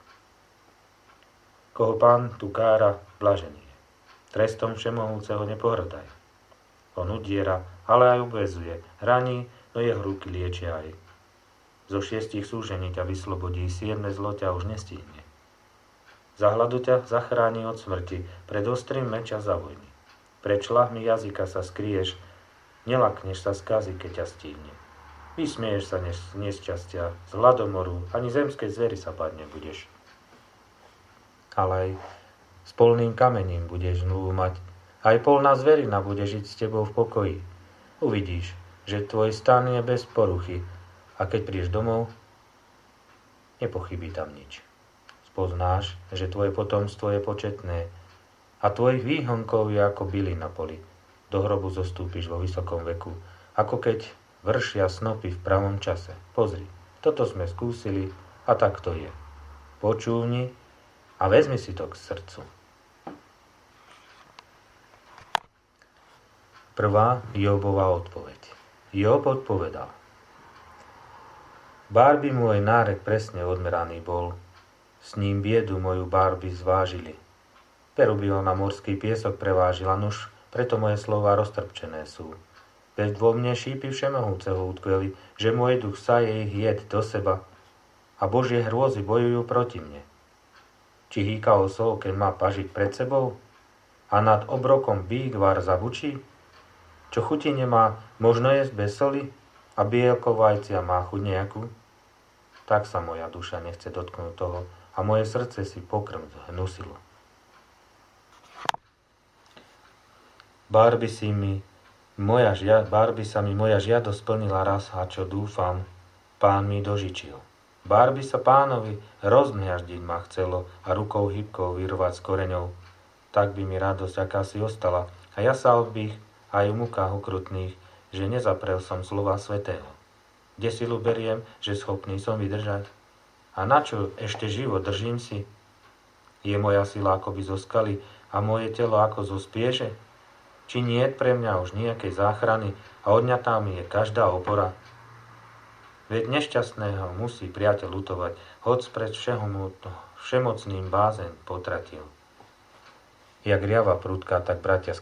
Koho pán tu kára, blažený. Trestom všemohúceho nepohrdaj. On udiera, ale aj obvezuje, raní, no jeho ruky liečia aj. Zo 6 súžení ťa vyslobodí, 7 zlo ťa už nestihne. Za hladu ťa zachráni od smrti, pred ostrým meča za vojny. Pred šľahmi jazyka sa skrieš, nelakneš sa skazy, keď ťa stihne. Vysmieješ sa z nešťastia, z hladomoru, ani zemskej zvery sa báť nebudeš. Ale aj s polným kamením budeš zmluvu mať, aj polná zverina bude žiť s tebou v pokoji. Uvidíš, že tvoj stan je bez poruchy a keď prídeš domov, nepochybí tam nič. Spoznáš, že tvoje potomstvo je početné a tvojich výhonkov je ako byli na poli. Do hrobu zostúpiš vo vysokom veku, ako keď vršia snopy v pravom čase. Pozri, toto sme skúsili a tak to je. Počúvni a vezmi si to k srdcu. Prvá Jobova odpoveď. Job odpovedal. Bárby môj nárek presne odmeraný bol, s ním biedu moju bárby zvážili. Peru by ho na morský piesok prevážila, nuž, preto moje slová roztrpčené sú. Veď vo mne šípy všemohúceho utkveli, že môj duch saje ich jed do seba a Božie hrôzy bojujú proti mne. Či hýka osol, keď má pažiť pred sebou a nad obrokom výgvar zabučí? Čo chuti nemá, možno jesť bez soli a bielko vajcia má chuť nejakú? Tak sa moja duša nechce dotknúť toho a moje srdce si pokrm hnusilo. Bárby sa mi moja žiadosť splnila raz a čo dúfam, pán mi dožičil. Bárby sa pánovi rozmňaždiť ma chcelo a rukou hybkou vyrvať s koreňou. Tak by mi radosť akási ostala a ja sa odbých aj v mukách ukrutných, že nezaprel som slova svätého. Kde silu beriem, že schopný som vydržať? A na čo ešte život držím si? Je moja sila akoby zo skaly a moje telo ako zo spieže? Či niet pre mňa už nejakej záchrany a odňatá mi je každá opora? Veď nešťastného musí priateľ lutovať, hoc pred všemocným bázeň potratil. Jak riava prudká, tak bratia